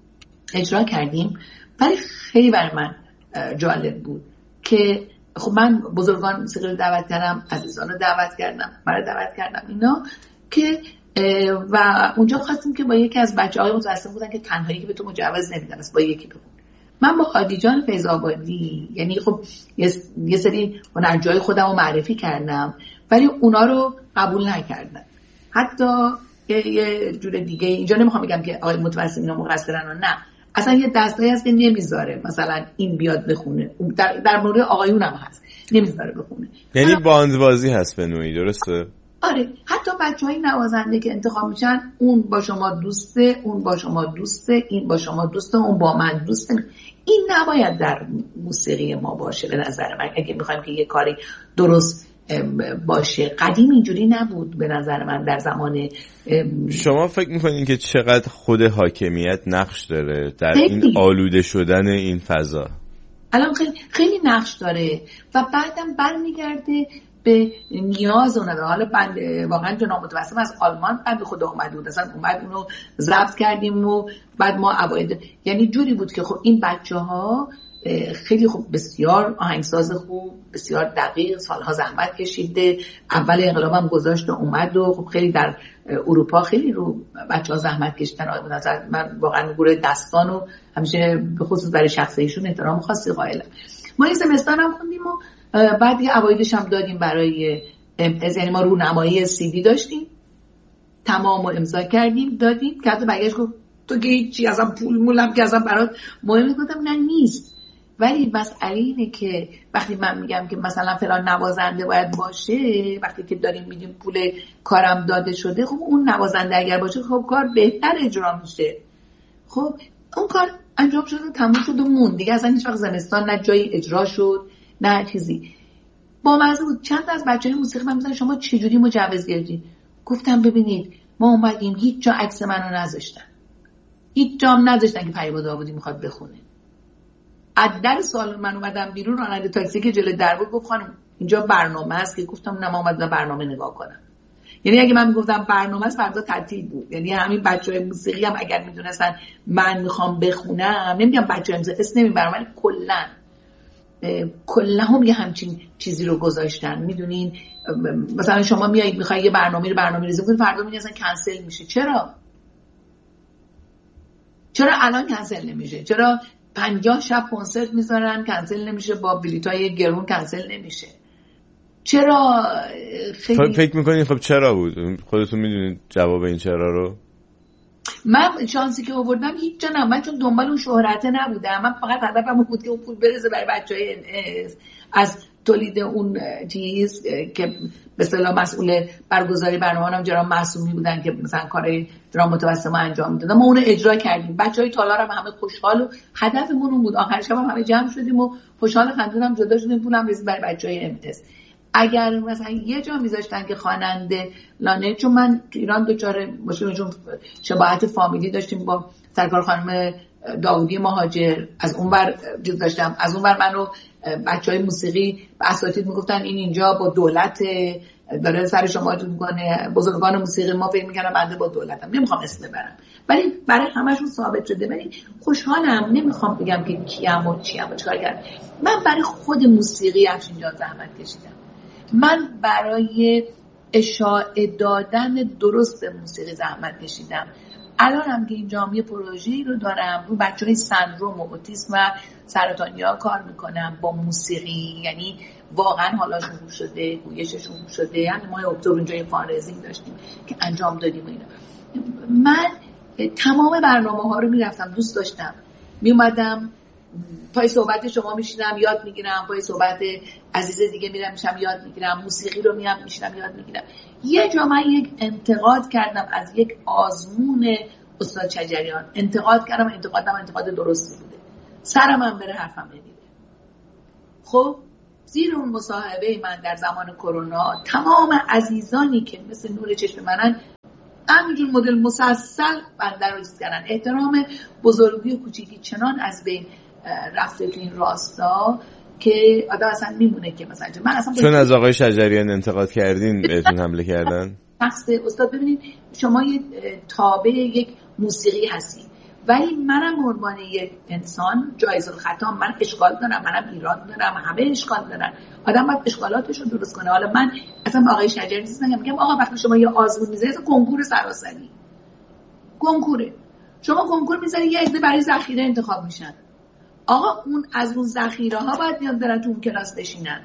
اجرا کردیم، ولی خیلی برای من جالب بود که خب من بزرگان موسیقی رو دعوت کردم، عزیزان رو دعوت کردم، من رو دعوت کردم اینا که و اونجا خواستیم که با یکی از بچه‌های متوسم بودن که تنهایی که به تو مجوز نمیدن، با یکی بخون. من با هادی جان فیض‌آبادی یعنی خب یه سری هنرجوهای خودم رو معرفی کردم، ولی اونا رو قبول نکردن. حتی یه, یه جور دیگه، اینجا نمیخوام بگم که آقای متوسم اینا مقصرن و نه، اصلا یه دستایی هست که نمیذاره مثلا این بیاد بخونه، در, در مورد آقایون هم هست نمیذاره بخونه، یعنی باندبازی هست به نوعی، درسته؟ آره، حتی بچهای نوازنده که انتخاب میشن اون با شما دوسته، اون با شما دوسته، این با شما دوسته، اون با من دوسته. این نباید در موسیقی ما باشه به نظر من. اگه میخوایم که یه کاری درست باشه، قدیم اینجوری نبود به نظر من در زمان. شما فکر میکنین که چقدر خود حاکمیت نقش داره در این آلوده شدن این فضا؟ الان خیلی خیلی نقش داره و بعدم برمیگرده به نیاز اون. حالا بند واقعا جناب متوسم از آلمان بند خدا اومد بود، اصلا اومد اونو ضبط کردیم و بعد ما عواید، یعنی جوری بود که خب این بچه‌ها خیلی خوب، بسیار آهنگساز خوب، بسیار دقیق، سالها زحمت کشیده، اول انقلاب هم گذاشت و اومد و خب خیلی در اروپا خیلی رو بچه‌ها زحمت کشیدن. به نظر من واقعا گروه دستان و همیشه به خصوص برای شخصیشون احترام خاصی قائلم. ما این زمستان هم خوندیم و بعد یه اوایدش هم دادیم برای ام اس، یعنی ما رونمایی سی دی داشتیم، تمام رو امضا کردیم دادیم که حتی برگشت گفت تو که هیچی ازم پول مولم که ازم برات مهم. گفتم نه نیست، ولی مسئله اینه که وقتی من میگم که مثلا فلان نوازنده باید باشه، وقتی که داریم میدیم پول کارم داده شده، خب اون نوازنده اگر باشه خب کار بهتر اجرا میشه. خب اون کار انجام شد و تموم شد و مون دیگه، اصلا هیچ وقت زمستان نه جایی اجرا شد نه چیزی. با مزه بود. چند از بچهای موسیقی من میگن شما چجوری مجوز گرفتید؟ گفتم ببینید ما اومدیم هیچ جا عکس منو نذاشتن، هیچ جا هم نذاشتن که پریبا داوودی میخواد بخونه. از در سالن من اومدم بیرون، راننده تاکسی که جلوی در بود گفت خانم اینجا برنامه است، که گفتم نه ما اومدم برنامه نگاه کنم. یعنی اگه من میگفتم برنامه است فردا تعطیل بود. یعنی همین بچهای موسیقی هم اگر میدونستن من میخوام بخونم، نمیگم بچهای موسیقی اسم نمیبرم، ولی کلا کلا هم یه همچین چیزی رو گذاشتن. میدونین مثلا شما میایید میخوای یه برنامه رو برنامه‌ریزی کنید، فردا میگن اصلا کنسل میشه. چرا؟ چرا الان کنسل نمیشه؟ چرا پنجاه شب کنسرت میذارن کنسل نمیشه، با بلیطای گرون کنسل نمیشه؟ چرا؟ خیلی فکر میکنین خب چرا بود؟ خودتون میدونید جواب این چرا رو؟ من شانسی که آوردم هیچ جا نبودم، من چون دنبال اون شهرت نبودم. من فقط هدفم بود که اون پول برسه برای بچهای ان اس از تولید اون چیز که به اصطلاح مسئول برگزاری برنامه هم جناب معصومی بودن که مثلا کارهای درام متوسم انجام میدادن. ما اون اجرا کردیم، بچهای تالار هم همه خوشحال و هدفمون اون بود. آخر شب هم همه جمع شدیم و خوشحال خندونم جدا شدیم، پولم رسید برای بچهای ام اس. اگر مثلا یه جا میذاشتن که خواننده لانه، چون من تو ایران دوچار مشکل چون شباهت فامیلی داشتیم با سرکار خانم داوودی مهاجر، از اونور چیز داشتم، از اونور منو بچهای موسیقی و اساتید میگفتن این اینجا با دولت داره سر شما تو میکنه، بزرگان موسیقی ما فکر میکنن بنده با دولتم، نمیخوام اسم ببرم ولی برای همشون ثابت شده. ولی خوشحالم، نمیخوام بگم که کیم و چیم و چیکار کردم. من برای خود موسیقی افشین جان زحمت کشیدم، من برای اشاعه دادن درست موسیقی زحمت کشیدم. الان هم که اینجا یه پروژه‌ای رو دارم رو بچه‌های سندروم و اوتیسم و سرطانیا کار میکنم با موسیقی. یعنی واقعا حالاشون خوب شده، گویششون خوب شده. همین ماه اکتبر اونجا یه فانریزینگ داشتیم که انجام دادیم و اینا. من تمام برنامه ها رو میرفتم، دوست داشتم، میومدم پای صحبت شما میشینم یاد میگیرم، پای صحبت عزیز دیگه میرم میشم یاد میگیرم، موسیقی رو میام میشینم یاد میگیرم. یه جا من یک انتقاد کردم از یک آزمون استاد شجریان، انتقاد کردم، انتقادم انتقاد درستی بوده، سرم هم بره حرفم نمیره. خب زیر اون مصاحبه من در زمان کرونا تمام عزیزانی که مثل نور چشم منن همینجور مدل مسلسل بنده رو ریز کردن. احترام بزرگی و کوچیکی چنان از بین رفته تو این راستا که آدم اصلا میمونه که مثلا من اصلا چون از آقای شجریان انتقاد کردین بهتون حمله کردن. شخص استاد ببینید شما یه تابع یک موسیقی هستی، ولی منم به عنوان یک انسان جایز الخطا، من اشکال دارم، منم ایراد دارم، همه اشکال دارن. آدم باید اشکالاتش رو درست کنه. حالا من اصلا با آقای شجریان نیستم میگم آقا وقتی شما یه آزمون میذارید کنکور سراسری، کنکوره شما کنکور میذاری یه عده برای ذخیره انتخاب میشن، آقا اون از اون ذخیره ها باید بیان برن تو اون کلاس بشینن،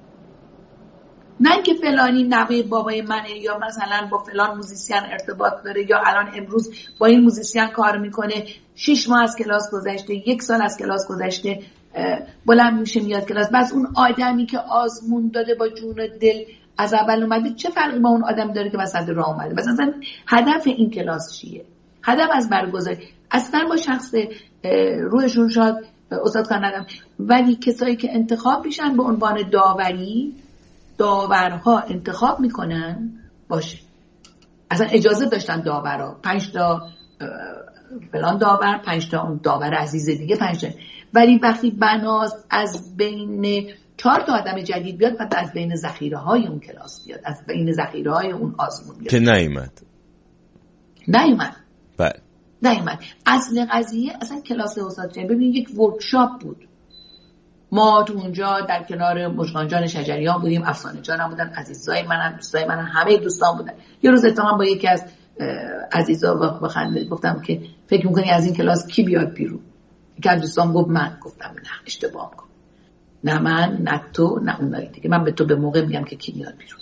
نه که فلانی نوه بابای منه یا مثلا با فلان موزیسین ارتباط داره یا الان امروز با این موزیسین کار میکنه، شش ماه از کلاس گذشته، یک سال از کلاس گذشته، بلند میشه میاد کلاس. بس اون آدمی که آزمون داده با جون و دل از اول اومده چه فرقی با اون آدم داره که وسط راه اومده؟ بس اصلا هدف این کلاس چیه؟ هدف از برگزاری اصلا با شخص روحشون شاد استاد کار ندارم، ولی کسایی که انتخاب میشن به عنوان داوری، داورها انتخاب میکنن باشه. اصلا اجازه داشتن داورها، پنج تا فلان داور، پنج تا اون داور عزیز دیگه، پنج تا. ولی وقتی بناس از بین چهار تا آدم جدید بیاد، بعد از بین ذخیره های اون کلاس بیاد، از بین ذخیره های اون آزمون بیاد که نیومد نیومد بله نیومد اصل قضیه اصلا کلاس استاد جان ببینید یک ورکشاپ بود. ما تو اونجا در کنار مژگان جان شجریان بودیم، افسانه جانم بودن، عزیزای منم، دوستای منم، همه دوستان بودن. یه روز اتفاقا با یکی از عزیزا بخنده گفتم که فکر می‌کنی از این کلاس کی بیاد بیرون؟ یکی از دوستان گفت من. گفتم نه اشتباه می‌کنی، نه من نه تو نه اونایی دیگه، من به تو به موقع میگم که کی میاد بیرون.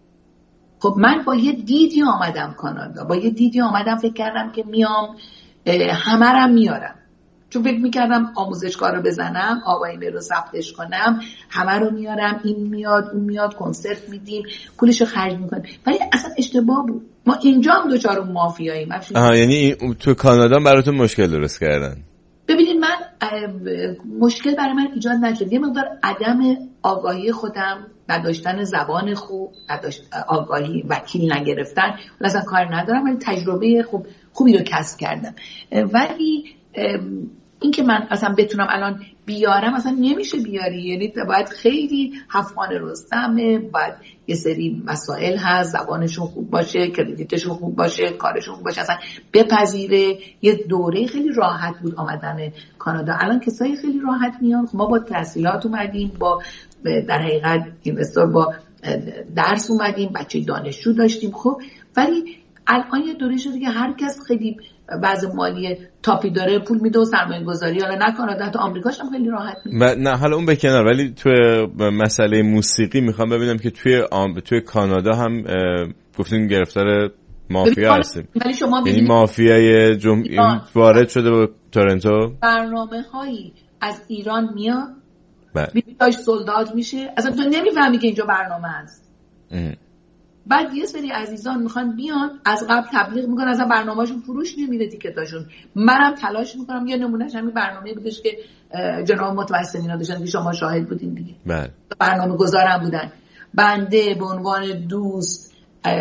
خب من با یه دیدی آمدم کانادا، با یه دیدی آمدم فکر کردم که میام همه رو میارم، چون فکر میکردم آموزشگاه رو بزنم، آقای رو ثبتش کنم، همه رو میارم، این میاد اون میاد، کنسرت میدیم، پولش رو خرج میکنیم. ولی اصلا اشتباه بود. ما اینجا هم دوچار اون مافیاییم. آها، یعنی تو کانادا براتون مشکل درست کردن؟ ببینید من مشکل برای من ایجاد نشد، یه مقدار عدم آگاهی خودم، نداشتن زبان خوب، نداشت آگاهی، وکیل نگرفتن، اصلا کار ندارم، ولی تجربه خوب خوبی رو کسب کردم. ولی این که من اصلا بتونم الان بیارم اصلا نمیشه بیاری، یعنی باید خیلی حفظان رستمه، باید یه سری مسائل هست، زبانشون خوب باشه، کردیتشون خوب باشه، کارشون خوب باشه، اصلا بپذیره. یه دوره خیلی راحت بود آمدن کانادا، الان کسایی خیلی راحت میان. ما با تحصیلات اومدیم، با در حقیقت اینوستور با درس اومدیم، بچه دانشجو داشتیم، خب ولی الان یه دوره شده که هر کس خیلی بعض مالی تاپی داره، پول میده و سرمایه گذاری، حالا نه کانادا تا آمریکاش هم خیلی راحت میده. نه حالا اون به کنار، ولی توی مسئله موسیقی میخوام ببینم که توی آم... توی کانادا هم گفتین گرفتار مافیا هستیم، ولی شما یعنی مافیای جم... وارد شده به تورنتو، برنامه هایی از ایران میاد، بله ویزاش سولداد میشه، اصلا تو نمیفهمی که اینجا برنامه هست. اه. بعد یه سری عزیزان میخوان بیان، از قبل تبلیغ میکنن، اصلا برنامه‌شون فروش نمیره، تیکتاشون. منم تلاش میکنم، یه نمونهش همین برنامه بودش که جناب متوسل اینا داشتن که شما شاهد بودین دیگه، بله برنامه گذارم بودن. بنده به عنوان دوست،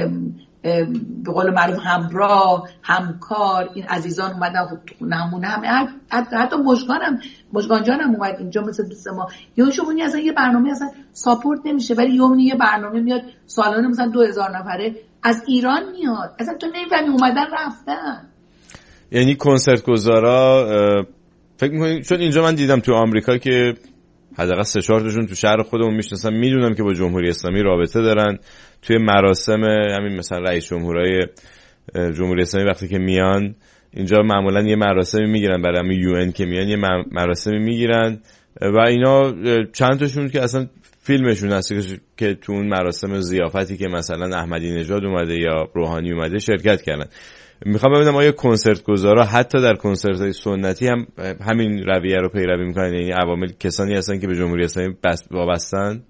به قول معروف همراه، همکار، این عزیزان اومدن، خب نمونه همه، حتی مژگانم مژگان جانم اومد اینجا مثل دوست ما. یا شما اصلا یه برنامه اصلا ساپورت نمیشه، ولی یومنی یه برنامه میاد سالانه مثلا دو هزار نفره از ایران میاد، اصلا تو نمیفهمی اومدن رفتن. یعنی کنسرت گذارا فکر می‌کنی، چون اینجا من دیدم تو آمریکا که حداقل سه چهار تاشون تو شهر خودمون میشناسم، میدونم که با جمهوری اسلامی رابطه دارن. توی مراسم همین مثلا رئیس جمهورای جمهوری اسلامی وقتی که میان اینجا معمولا یه مراسمی میگیرن، برای همین یو ان که میان یه مراسمی میگیرن و اینا چند تاشون که اصلا فیلمشون هست که تو اون مراسم ضیافتی که مثلا احمدی نژاد اومده یا روحانی اومده شرکت کردن. میخوام ببینم آیا کنسرت گذارا حتی در کنسرت‌های سنتی هم همین رویه رو پیروی میکنن؟ یعنی عوامل کسانی هستن که به جمهوری اسلامی وابستن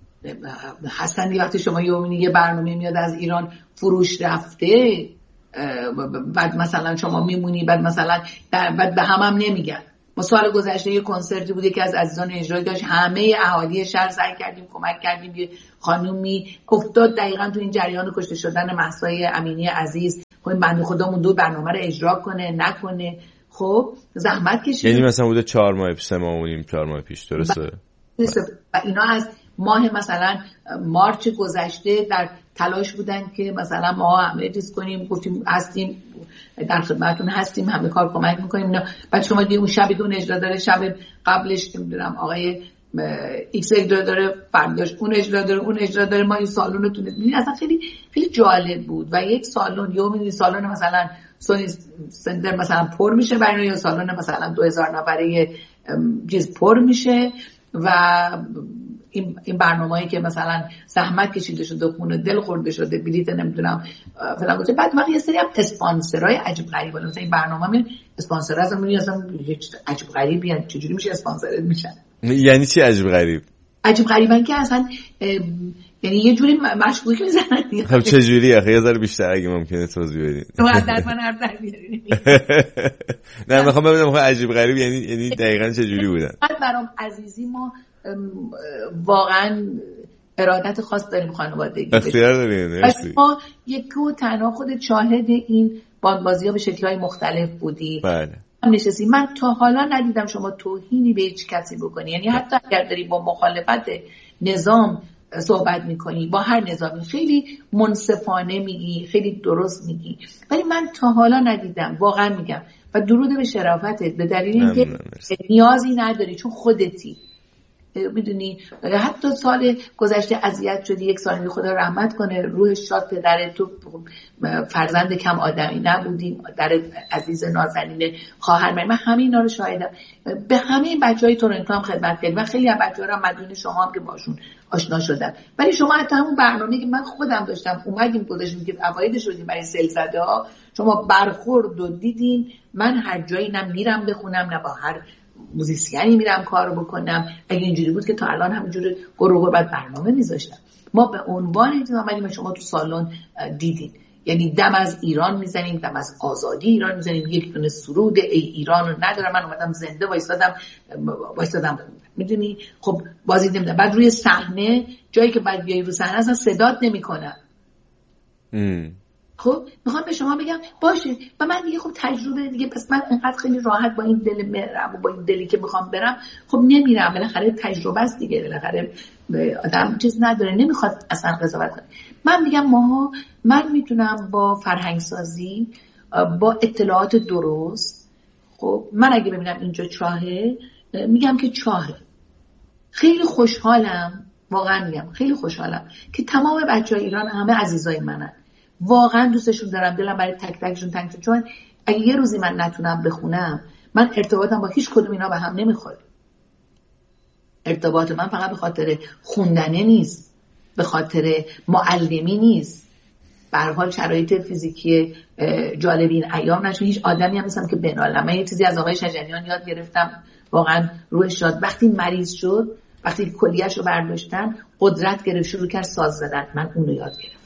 هستن. وقتی شما یه برنامه میاد از ایران فروش رفته، بعد مثلا شما میمونی، بعد مثلا بعد به هم هم نمیگن. ما سال گذشته یه کنسرتی بود که از عزیزان اجرایی داشت، همه اهالی شهر سعی کردیم کمک کردیم. یه خانومی افتاد دقیقاً تو این جریان کشته شدن مهسا امینی عزیز. خب بنده خدا مونده برنامه رو اجرا کنه نکنه، خب زحمت کشید. یعنی مثلا بوده چهار ماه پیش، سه ماه و نیم چهار ماه پیش، درسته؟ و اینا از ماه مثلا مارچ گذشته در تلاش بودن که مثلا ما همه چیز کنیم، گفتیم هستیم در خدمتتون هستیم، همه کار کمک میکنیم. اینا بعد شما دیگه اون شب دون اجرا داره، شب قبلش نمیدونم آقای ایکس اجرا داره، فرداش اون اجرا داره، اون اجرا داره. ما این سالن رو تونه ببینید اصلا خیلی خیلی جالب بود. و یک سالن یا میدونی سالن مثلا سونی سنتر مثلا پر میشه برای یا سالن مثلا دو هزار نفره چیز پر میشه. و این این برنامه‌ای که مثلا زحمت کشیده شده، خون دل خورده شده، بلیت نمیدونم فلان گذاشته. بعد وقتی یه سری هم اسپانسرای عجیب غریب، مثلا این برنامه میاد اسپانسر از اون اصلا هیچ عجیب غریبی ان چجوری میشه اسپانسر میشن؟ یعنی چی عجیب غریب؟ عجیب غریبن که اصلا یعنی یه جوری مشغولی میزنن. خب چه جوری آخه؟ یه ذره بیشتر اگه ممکنه توضیح بدید. تو حد من حرف در بیارید. نه میخوام ببینم خب عجیب غریب یعنی یعنی دقیقاً چه جوری بودن؟ برام عزیزی ما واقعا ارادت خاص داریم خانوادگی. اختیار داریم. مرسی. ما یک و تنها خودت شاهد این باندبازی‌ها به شکل‌های مختلف بودی. بله. نشستی. من تا حالا ندیدم شما توهینی به هیچ کسی بکنی. یعنی حتی اگر داری با مخالفت نظام صحبت میکنی، با هر نظامی خیلی منصفانه میگی، خیلی درست میگی، ولی من تا حالا ندیدم، واقعا میگم. و درود به شرافتت، به دلیل اینکه نیازی نداری چون خودتی. میدونی حتی سال گذشته اذیت شدی، یک سال خدا رحمت کنه، روح شاد پدرت، تو فرزند کم آدمی نبودی، در عزیز نازنین خواهر من، من همین اینا رو شاهدم. به همه این بچهای تورنتو هم خدمت کردم و خیلی از بچه‌ها رو مدیون شما هم که باشون آشنا شدم. ولی شما حتی همون برنامه‌ای که من خودم داشتم اومدیم گذاشتیم که اوایلش شدیم برای سلزده‌ها، شما برخورد و دیدین. من هر جایی نه میرم بخونم نه با هر موزیسیانی میرم کارو بکنم. اگه اینجوری بود که تا الان همینجوری گروه بعد برنامه میذاشتم. ما به عنوان اینکه اومدیم شما تو سالن دیدین، یعنی دم از ایران میزنیم، دم از آزادی ایران میزنیم، یک دونه سرود ای ایران رو ندارم. من اومدم زنده وایسادم وایسادم میدونی. خب بازی نمیدونم. بعد روی صحنه جایی که بعد بیای رو صحنه اصلا صدات نمیکنن. خب میخوام به شما بگم باشه. و من دیگه خب تجربه دیگه، پس من اینقدر خیلی راحت با این دل میرم و با این دلی که میخوام برم، خب نمیرم. بالاخره تجربه است دیگه، بالاخره آدم چیز نداره، نمیخواد اصلا قضاوت کنه. من میگم ماها من میتونم با فرهنگ سازی، با اطلاعات درست، خب من اگه ببینم اینجا چاهه، میگم که چاهه. خیلی خوشحالم، واقعا میگم خیلی خوشحالم که تمام بچهای ایران همه عزیزای منن. واقعا دوستشون دارم، دلم برای تک تکشون تنگ شد. چون اگه یه روزی من نتونم بخونم، من ارتباطم با هیچ کدوم اینا به هم نمیخوره. ارتباط من فقط به خاطر خوندنه نیست، به خاطر معلمی نیست. به هر حال شرایط فیزیکی جالبی این ایام نشه. هیچ آدمی هم نیستم که بنالم. من یه چیزی از آقای شجریان یاد گرفتم، واقعا روحش شاد. وقتی مریض شد، وقتی کلیه‌اش رو برداشتن، قدرت گرفت، شروع کرد ساز زدن. من اون رو یاد گرفتم.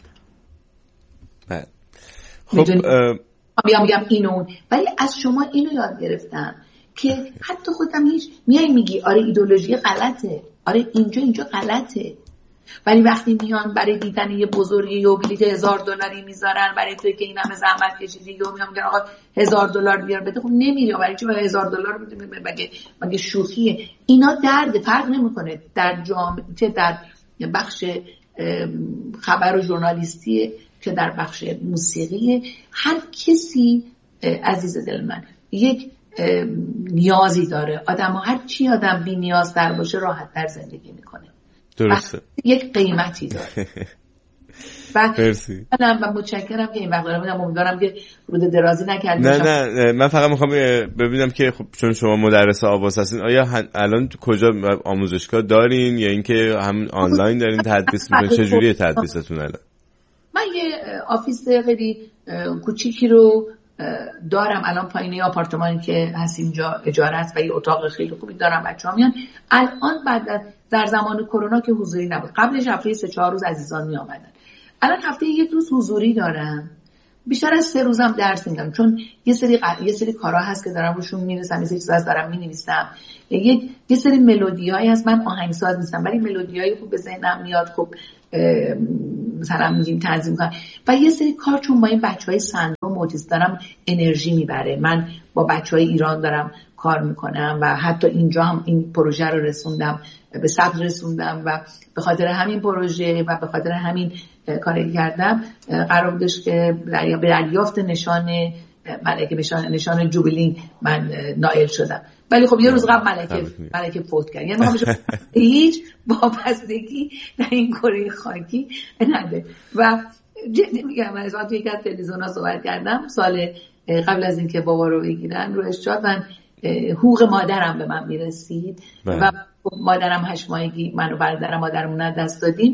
خب بیام میگم اینو، ولی از شما اینو یاد گرفتم که حتی خودم هیچ میای میگی آره ایدئولوژی غلطه، آره اینجا اینجا غلطه، ولی وقتی میان برای دیدن یه بزرگی یه بلیت هزار دلاری میذارن برای توی که این همه زحمت کشیدی، یا میام میگن آقا هزار دلار بیار بده، خب نمیری. برای چی برای هزار دلار میده؟ مگه مگه شوخیه؟ اینا درد فرق نمیکنه در جامعه، چه در بخش خبر و ژورنالیستی، که در بخش موسیقی. هر کسی عزیز دل من یک نیازی داره. آدم ها هر چی آدم بی نیاز در باشه راحت تر زندگی میکنه. درسته. یک قیمتی داره. و من متشکرم که این وقت دارم. امیدوارم که رود درازی نکردیم. نه نه من فقط میخوام ببینم که خب چون شما مدرس آواز هستین، آیا الان کجا آموزشگاه دارین یا اینکه هم آنلاین دارین تدریس میکنین؟ چه جوریه تدریستون الان؟ من یه آفیس خیلی کوچیکی رو دارم الان پایینه آپارتمانی که هست اینجا اجاره است و یه اتاق خیلی خوبی دارم. بچه‌ها میان. الان بعد در زمان کرونا که حضوری نبود، قبلش هفته سه چهار روز عزیزان می آمدن. الان هفته یک روز حضوری دارم. بیشتر از سه روزم درس میدم چون یه سری ق... یه سری کارا هست که دارم روشون می‌نویسم، یه سری چیزا دارم می‌نویسم. یه یه سری ملودیایی هست، من آهنگساز نیستم ولی ملودیایی خوب به ذهنم میاد، خب مثلا میگیم تنظیم کنم. و یه سری کار چون با این بچهای سندروم اوتیسم دارم انرژی میبره. من با بچهای ایران دارم کار میکنم و حتی اینجا هم این پروژه رو رسوندم به ثبت رسوندم و به خاطر همین پروژه و به خاطر همین کاری کردم قرار بودش که به دریافت نشان ملکه نشان نشان جوبیلی من نائل شدم. ولی خب یه روز قبل ملکه ملکه فوت کرد. یعنی میخوام هیچ وابستگی در این کره خاکی نده. و جدی میگم من از وقتی یک از تلویزیون‌ها صحبت کردم سال قبل از اینکه بابا رو بگیرن رو اشتاد من حقوق مادرم به من میرسید و مادرم هشت ماهگی من و برادرم مادرمون رو دست دادیم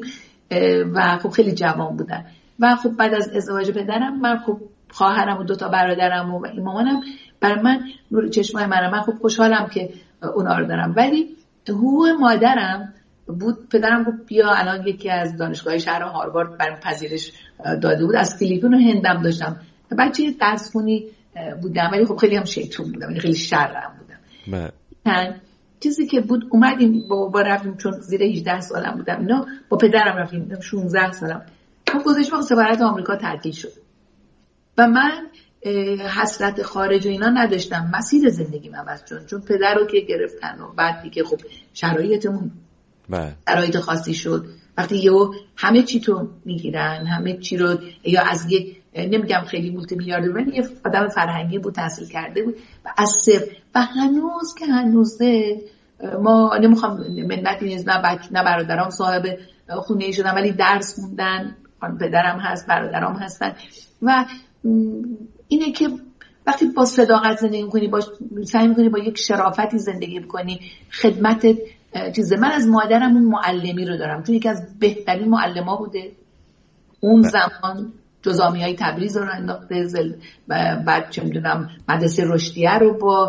و خب خیلی جوان بودن و خب بعد از ازدواج پدرم من خب خواهرم و دو تا برادرم و مامانم برای من نور چشمای منم. من خب خوشحالم که اونا رو دارم. ولی حقوق مادرم بود. پدرم گفت بیا الان یکی از دانشگاه شهر هاروارد برام پذیرش داده بود. از فیلیپین و هندم داشتم. بچه درس خونی بودم ولی خب خیلی هم شیطون بودم، یعنی خیلی شرم بودم. من چیزی که بود اومدیم با بابا رفتیم چون زیر هجده سالم بودم اینا، با پدرم رفتیم شانزده سالم. خب گذاشت وقت سفارت آمریکا تعطیل شد و من حسرت خارج و اینا نداشتم. مسیر زندگیم عوض شد چون پدر رو که گرفتن و بعد دیگه خب شرایطمون شرایط خاصی شد. وقتی یهو همه چی تو میگیرن، همه چی رو، یا از یک نمیگم خیلی مولتی میلیاردر ولی یه آدم فرهنگی بود، تحصیل کرده بود و از صفر و هنوز که هنوزه ما نمیخوام منتی نیست، نه بچه نه برادرام صاحب خونه ای شدن ولی درس خوندن، پدرم هست برادرام هستن و اینه که وقتی با صداقت زندگی میکنی، با سعی میکنی با یک شرافتی زندگی بکنی، خدمت چیزه. من از مادرم اون معلمی رو دارم چون یکی از بهترین معلم‌ها بوده اون زمان. جزامیای تبریز رو انداخته، بعد چه میدونم مدرسه رشدیه رو با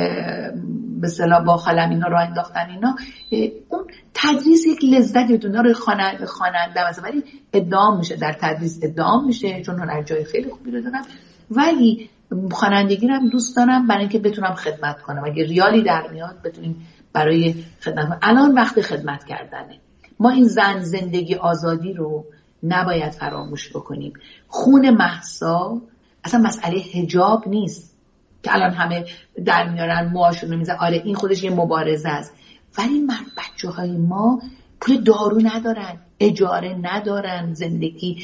به اصطلاح با خالم اینا رو انداختن. اینا اون تدریس یک لذتی دونه رو خواننده خواننده مثلا ولی ادعا میشه در تدریس ادعا میشه چون هنرجای خیلی خوبی رو دارم ولی خوانندگی رو هم دوست دارم برای اینکه بتونم خدمت کنم. اگه ریالی در میاد بتونیم برای خدمت کنم. الان وقت خدمت کردنه. ما این زن زندگی آزادی رو نباید فراموش بکنیم. خون مهسا اصلا مسئله حجاب نیست که الان همه در میارن موهاشون رو میزن. آره این خودش یه مبارزه است ولی من بچه های ما پول دارو ندارن، اجاره ندارن، زندگی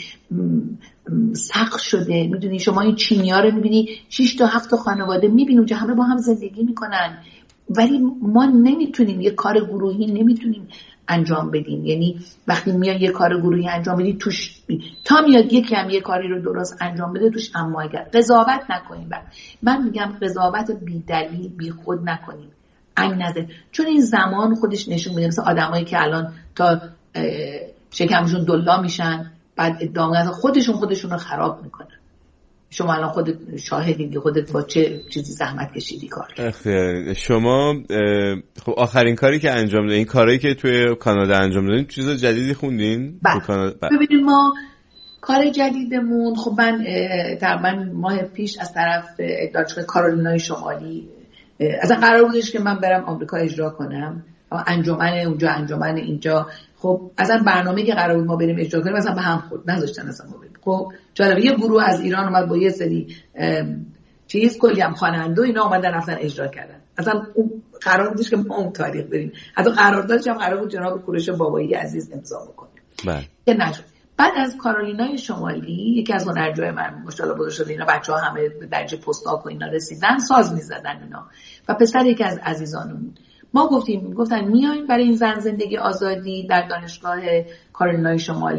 سخت شده. میدونی شما این چینی ها رو میبینی شش تا هفت تا خانواده میبینی اونجا همه با هم زندگی میکنن ولی ما نمیتونیم یه کار گروهی نمیتونیم انجام بدیم. یعنی وقتی میاد یه کار گروهی انجام بدی توش بی... تا میاد یکی هم یه کاری رو درست انجام بده توش اما اگر قضاوت نکنیم. من میگم قضاوت بی دلیل بی خود نکنیم، انگ نده، چون این زمان خودش نشون میده مثلا آدمایی که الان تا شکمشون دلا میشن بعد ادعا میکنن خودشون خودشون رو خراب میکنن. شما الان خودت شاهدی، خودت با چه چیزی زحمت کشیدی کار کردی. شما خب آخرین کاری که انجام دادین، این کاری که توی کانادا انجام دادین، چیز جدیدی خوندین؟ تو کانادا ببینید ما کار جدیدمون، خب من تقریبا ماه پیش از طرف دانشگاه کارولینای شمالی اصلا قرار بودش که من برم آمریکا اجرا کنم، انجمن اونجا انجمن اینجا. خب اصلا برنامه‌ای که قرار بود ما بریم اجرا کنیم اصلا به هم خورد، نذاشتن اصلا ما بریم. خب جالبه یه گروه از ایران اومد با یه سری چیز کلی هم خواننده اینا اومدن رفتن اجرا کردن. اصلا اون قرار بودش که ما اون تاریخ بریم، حتی قراردادش هم قرار بود جناب کوروش بابایی عزیز امضا بکنه. بله. که نشد. بعد از کارولینای شمالی یکی از هنرجوهای من ماشاءالله بزرگ شده، اینا بچه‌ها همه به درجه پستاک و اینا رسیدن، ساز می‌زدن اینا. و پسر یکی از عزیزانمون ما گفتیم گفتن میایم برای این زن زندگی آزادی در دانشگاه کارولینای شمالی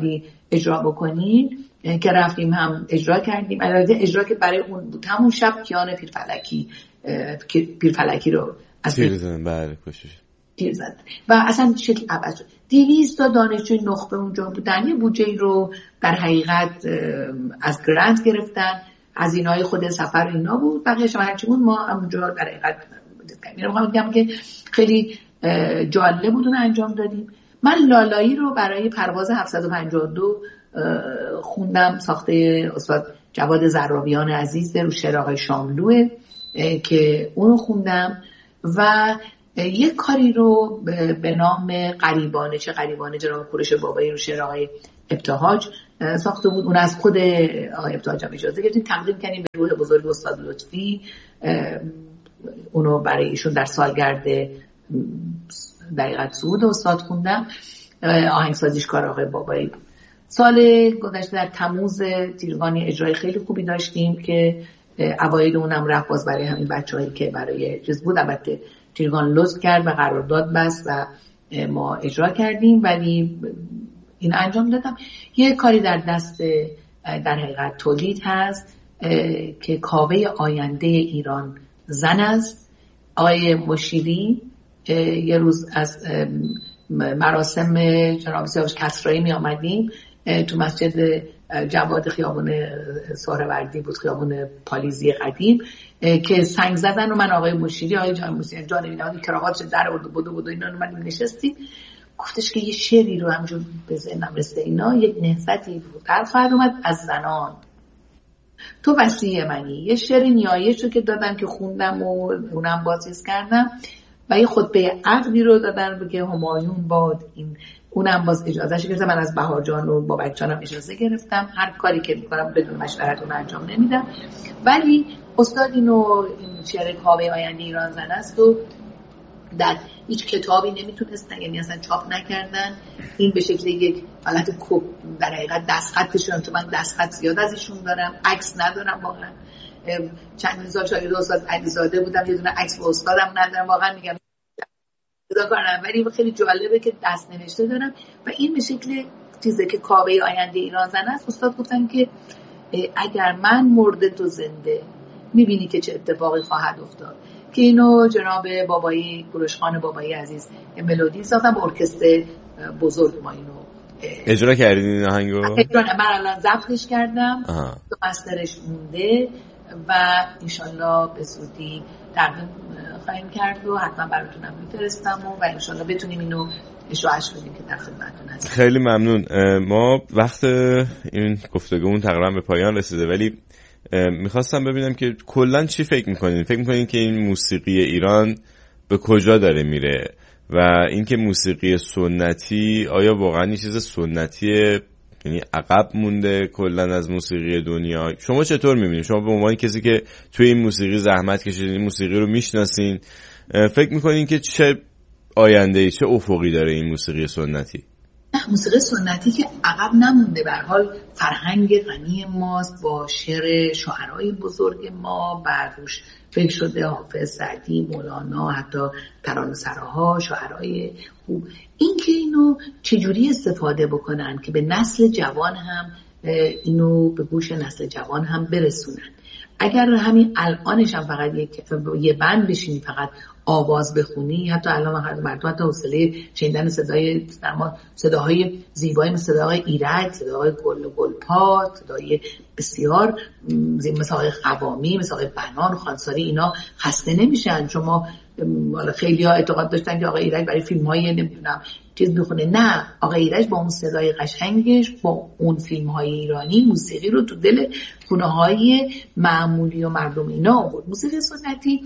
اجرا بکنین که رفتیم هم اجرا کردیم. البته اجرا که برای اون بود همون شب کیان پیرفلکی پیرفلکی رو از تیر زدن. بله کشش تیر زدن و اصلا شکل عوض شد. دویست تا دانشجوی نخبه اونجا بودن. یه بودجه رو در حقیقت از گرانت گرفتن، هزینه‌های خود سفر اینا بود، بقیه‌اش هم هرچی بود ما اونجا در حقیقت می‌خوام بگم که خیلی جالب بود اون انجام دادیم. من لالایی رو برای پرواز هفتصد و پنجاه و دو خوندم، ساخته استاد جواد زرابیان عزیز رو شعر آقای شاملوه که اونو خوندم و یک کاری رو به نام غریبانه چه غریبانه جناب کوروش بابایی رو شعر آقای ابتهاج ساخته بود. اون از خود آقای ابتهاج هم اجازه گرفتیم تقدیم کردیم به روح بزرگ استاد لطفی. اونو برای ایشون در سالگرد دقیقت صعود استاد خوندم. آهنگسازیش کار آقای بابایی بود. سال گذشته در تموز تیرگانی اجرای خیلی خوبی داشتیم که اوایل اونم رفت باز برای همین بچه‌هایی که برای چیز بود. البته تیرگان لطف کرد و قرارداد بست و ما اجرا کردیم، ولی این انجام دادم. یه کاری در دست در حقیقت تولید هست که کاوه آینده ایران زن است. آقای مشیری یه روز از مراسم جناب سیاوش کسرایی می آمدیم تو مسجد جواد خیابون سهروردی بود، خیابون پالیزی قدیم، که سنگ زدن و من آقای مشیری آقای جان مشیری جان اینا کراواتش در آورد بود بود اینا من نشستیم. گفتش که یه شعری رو همونجور به ذهنم رسیده، اینا یک نهضتی بود در خواهد اومد از زنان، تو وصیه منی. یه شعر نیایش رو که دادم که خوندم و اونم بازیز کردم و یه خطبه عقدی رو دادن بگه همایون باد این، اونم باز اجازهش گرفتم. من از بهار جان و بابک جانم اجازه گرفتم. هر کاری که میکنم بدون مشورت اون انجام نمیدم، ولی استاد اینو این شعر کاوه آینده ایران زن است و در هیچ کتابی نمیتونستن، یعنی اصلا چاپ نکردن. این به شکل یک حالت کوپ در حقیقت دستخطشون، تو من دستخط زیاد از ایشون دارم، عکس ندارم واقعا. چند سال شاگرد استاد علیزاده بودم، یه دونه عکس با استادم ندارم، واقعا میگم خدا کنم، ولی خیلی جالبه که دست نوشته دارم و این به شکل چیزی که کاوه آینده ایران زن است. استاد گفتن که اگر من مرده تو زنده، میبینی که چه اتفاقی خواهد افتاد. که اینو جناب بابایی کوروش خان بابایی عزیز ملودی ساختن با ارکستر بزرگ. ما اینو اجرا کردین این آهنگو؟ اجرا نه، من الان ضبطش کردم، تو مسترش مونده و انشالله به زودی تقدیم خواهیم کرد و حتما براتونم میفرستم و, و انشالله بتونیم اینو اشاعش بدیم که در خدمتتون هستیم. خیلی ممنون. ما وقت این گفتگومون تقریبا به پایان رسیده، ولی میخواستم ببینم که کلن چی فکر میکنین؟ فکر میکنین که این موسیقی ایران به کجا داره میره و اینکه موسیقی سنتی آیا واقعا یه چیز سنتیه، یعنی عقب مونده کلن از موسیقی دنیا؟ شما چطور میبینید؟ شما به عنوان کسی که توی این موسیقی زحمت کشیدین، این موسیقی رو میشناسین، فکر میکنین که چه آینده‌ای، چه افقی داره این موسیقی سنتی؟ موسیقی سنتی که عقب نمونده، به هر حال فرهنگ غنی ماست با شعر شاعرای بزرگ ما، بعد روش فکر شده حافظ، سعدی، مولانا، حتی ترانه‌سراها، شاعرای خوب. این که اینو چجوری استفاده بکنن که به نسل جوان هم اینو به گوش نسل جوان هم برسونن. اگر همین الانش هم فقط یک یه بند بشینی فقط آواز بخونی، حتی الان مردم حتی حوصله شنیدن صدای صداهای زیبایی مثل صدای ایرج، صدای گل و گلپا، صدای بسیار مثل آقای قوامی، مثل آقای بنان، خانساری، اینا خسته نمیشن. شما خیلی ها اعتقاد داشتن که آقای ایرج برای فیلم های نمیدونم چیز بخونه، نه، آقای ایرج با اون صدای قشنگش، با اون فیلم های ایرانی موسیقی رو تو دل خونه های معمولی و مردم اینا آورد. موسیقی سنتی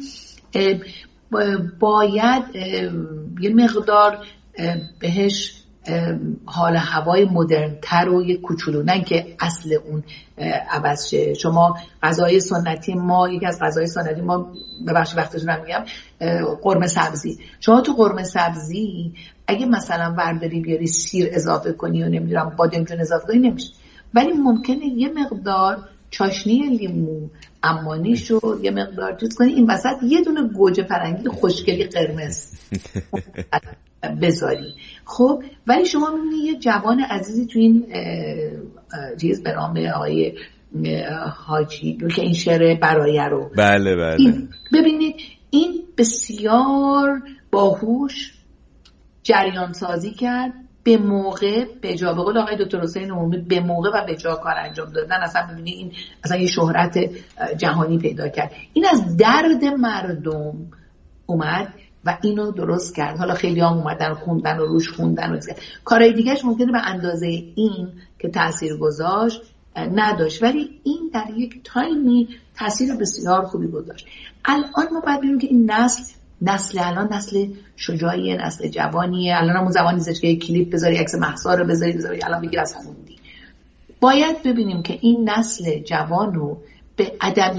باید یه مقدار بهش حال هوای مدرن‌تر و یه کوچولو، نه که اصل اون عوض شه. شما غذای سنتی ما، یکی از غذای سنتی ما، ببخشید وقتتون رو میگم، قرمه سبزی. شما تو قرمه سبزی اگه مثلا ورداری بیاری سیر اضافه کنی و نمیدونم بادمجون اضافه کنی نمیشه، ولی ممکنه یه مقدار چاشنی لیمو امانی شد یه مقدار چیز کنی، این وسط یه دونه گوجه فرنگی خوشگلی قرمز بذاری. خب ولی شما میبینی یه جوان عزیزی تو این چیز به نام آقای حاجی که این شعر برایه رو بله بله این ببینید این بسیار باهوش جریان سازی کرد، به موقع به جا، به قول آقای دکتر حسین عمومی به موقع و به جا کار انجام دادن. اصلا ببینید این اصلا یه شهرت جهانی پیدا کرد. این از درد مردم اومد و اینو درست کرد. حالا خیلی هم اومدن خوندن و روش خوندن و کارهای دیگهش ممکنه به اندازه این که تأثیر گذاشت نداشت، ولی این در یک تایمی تأثیر بسیار خوبی گذاشت. الان ما باید ببینیم که این نسل نسل الان نسل شجاعیه، نسل جوانیه. الان همون زمانی نیست که کلیپ بذاری، عکس مهسا رو بذاری بذاری الان بگیر از خوندی. باید ببینیم که این نسل جوانو به ادب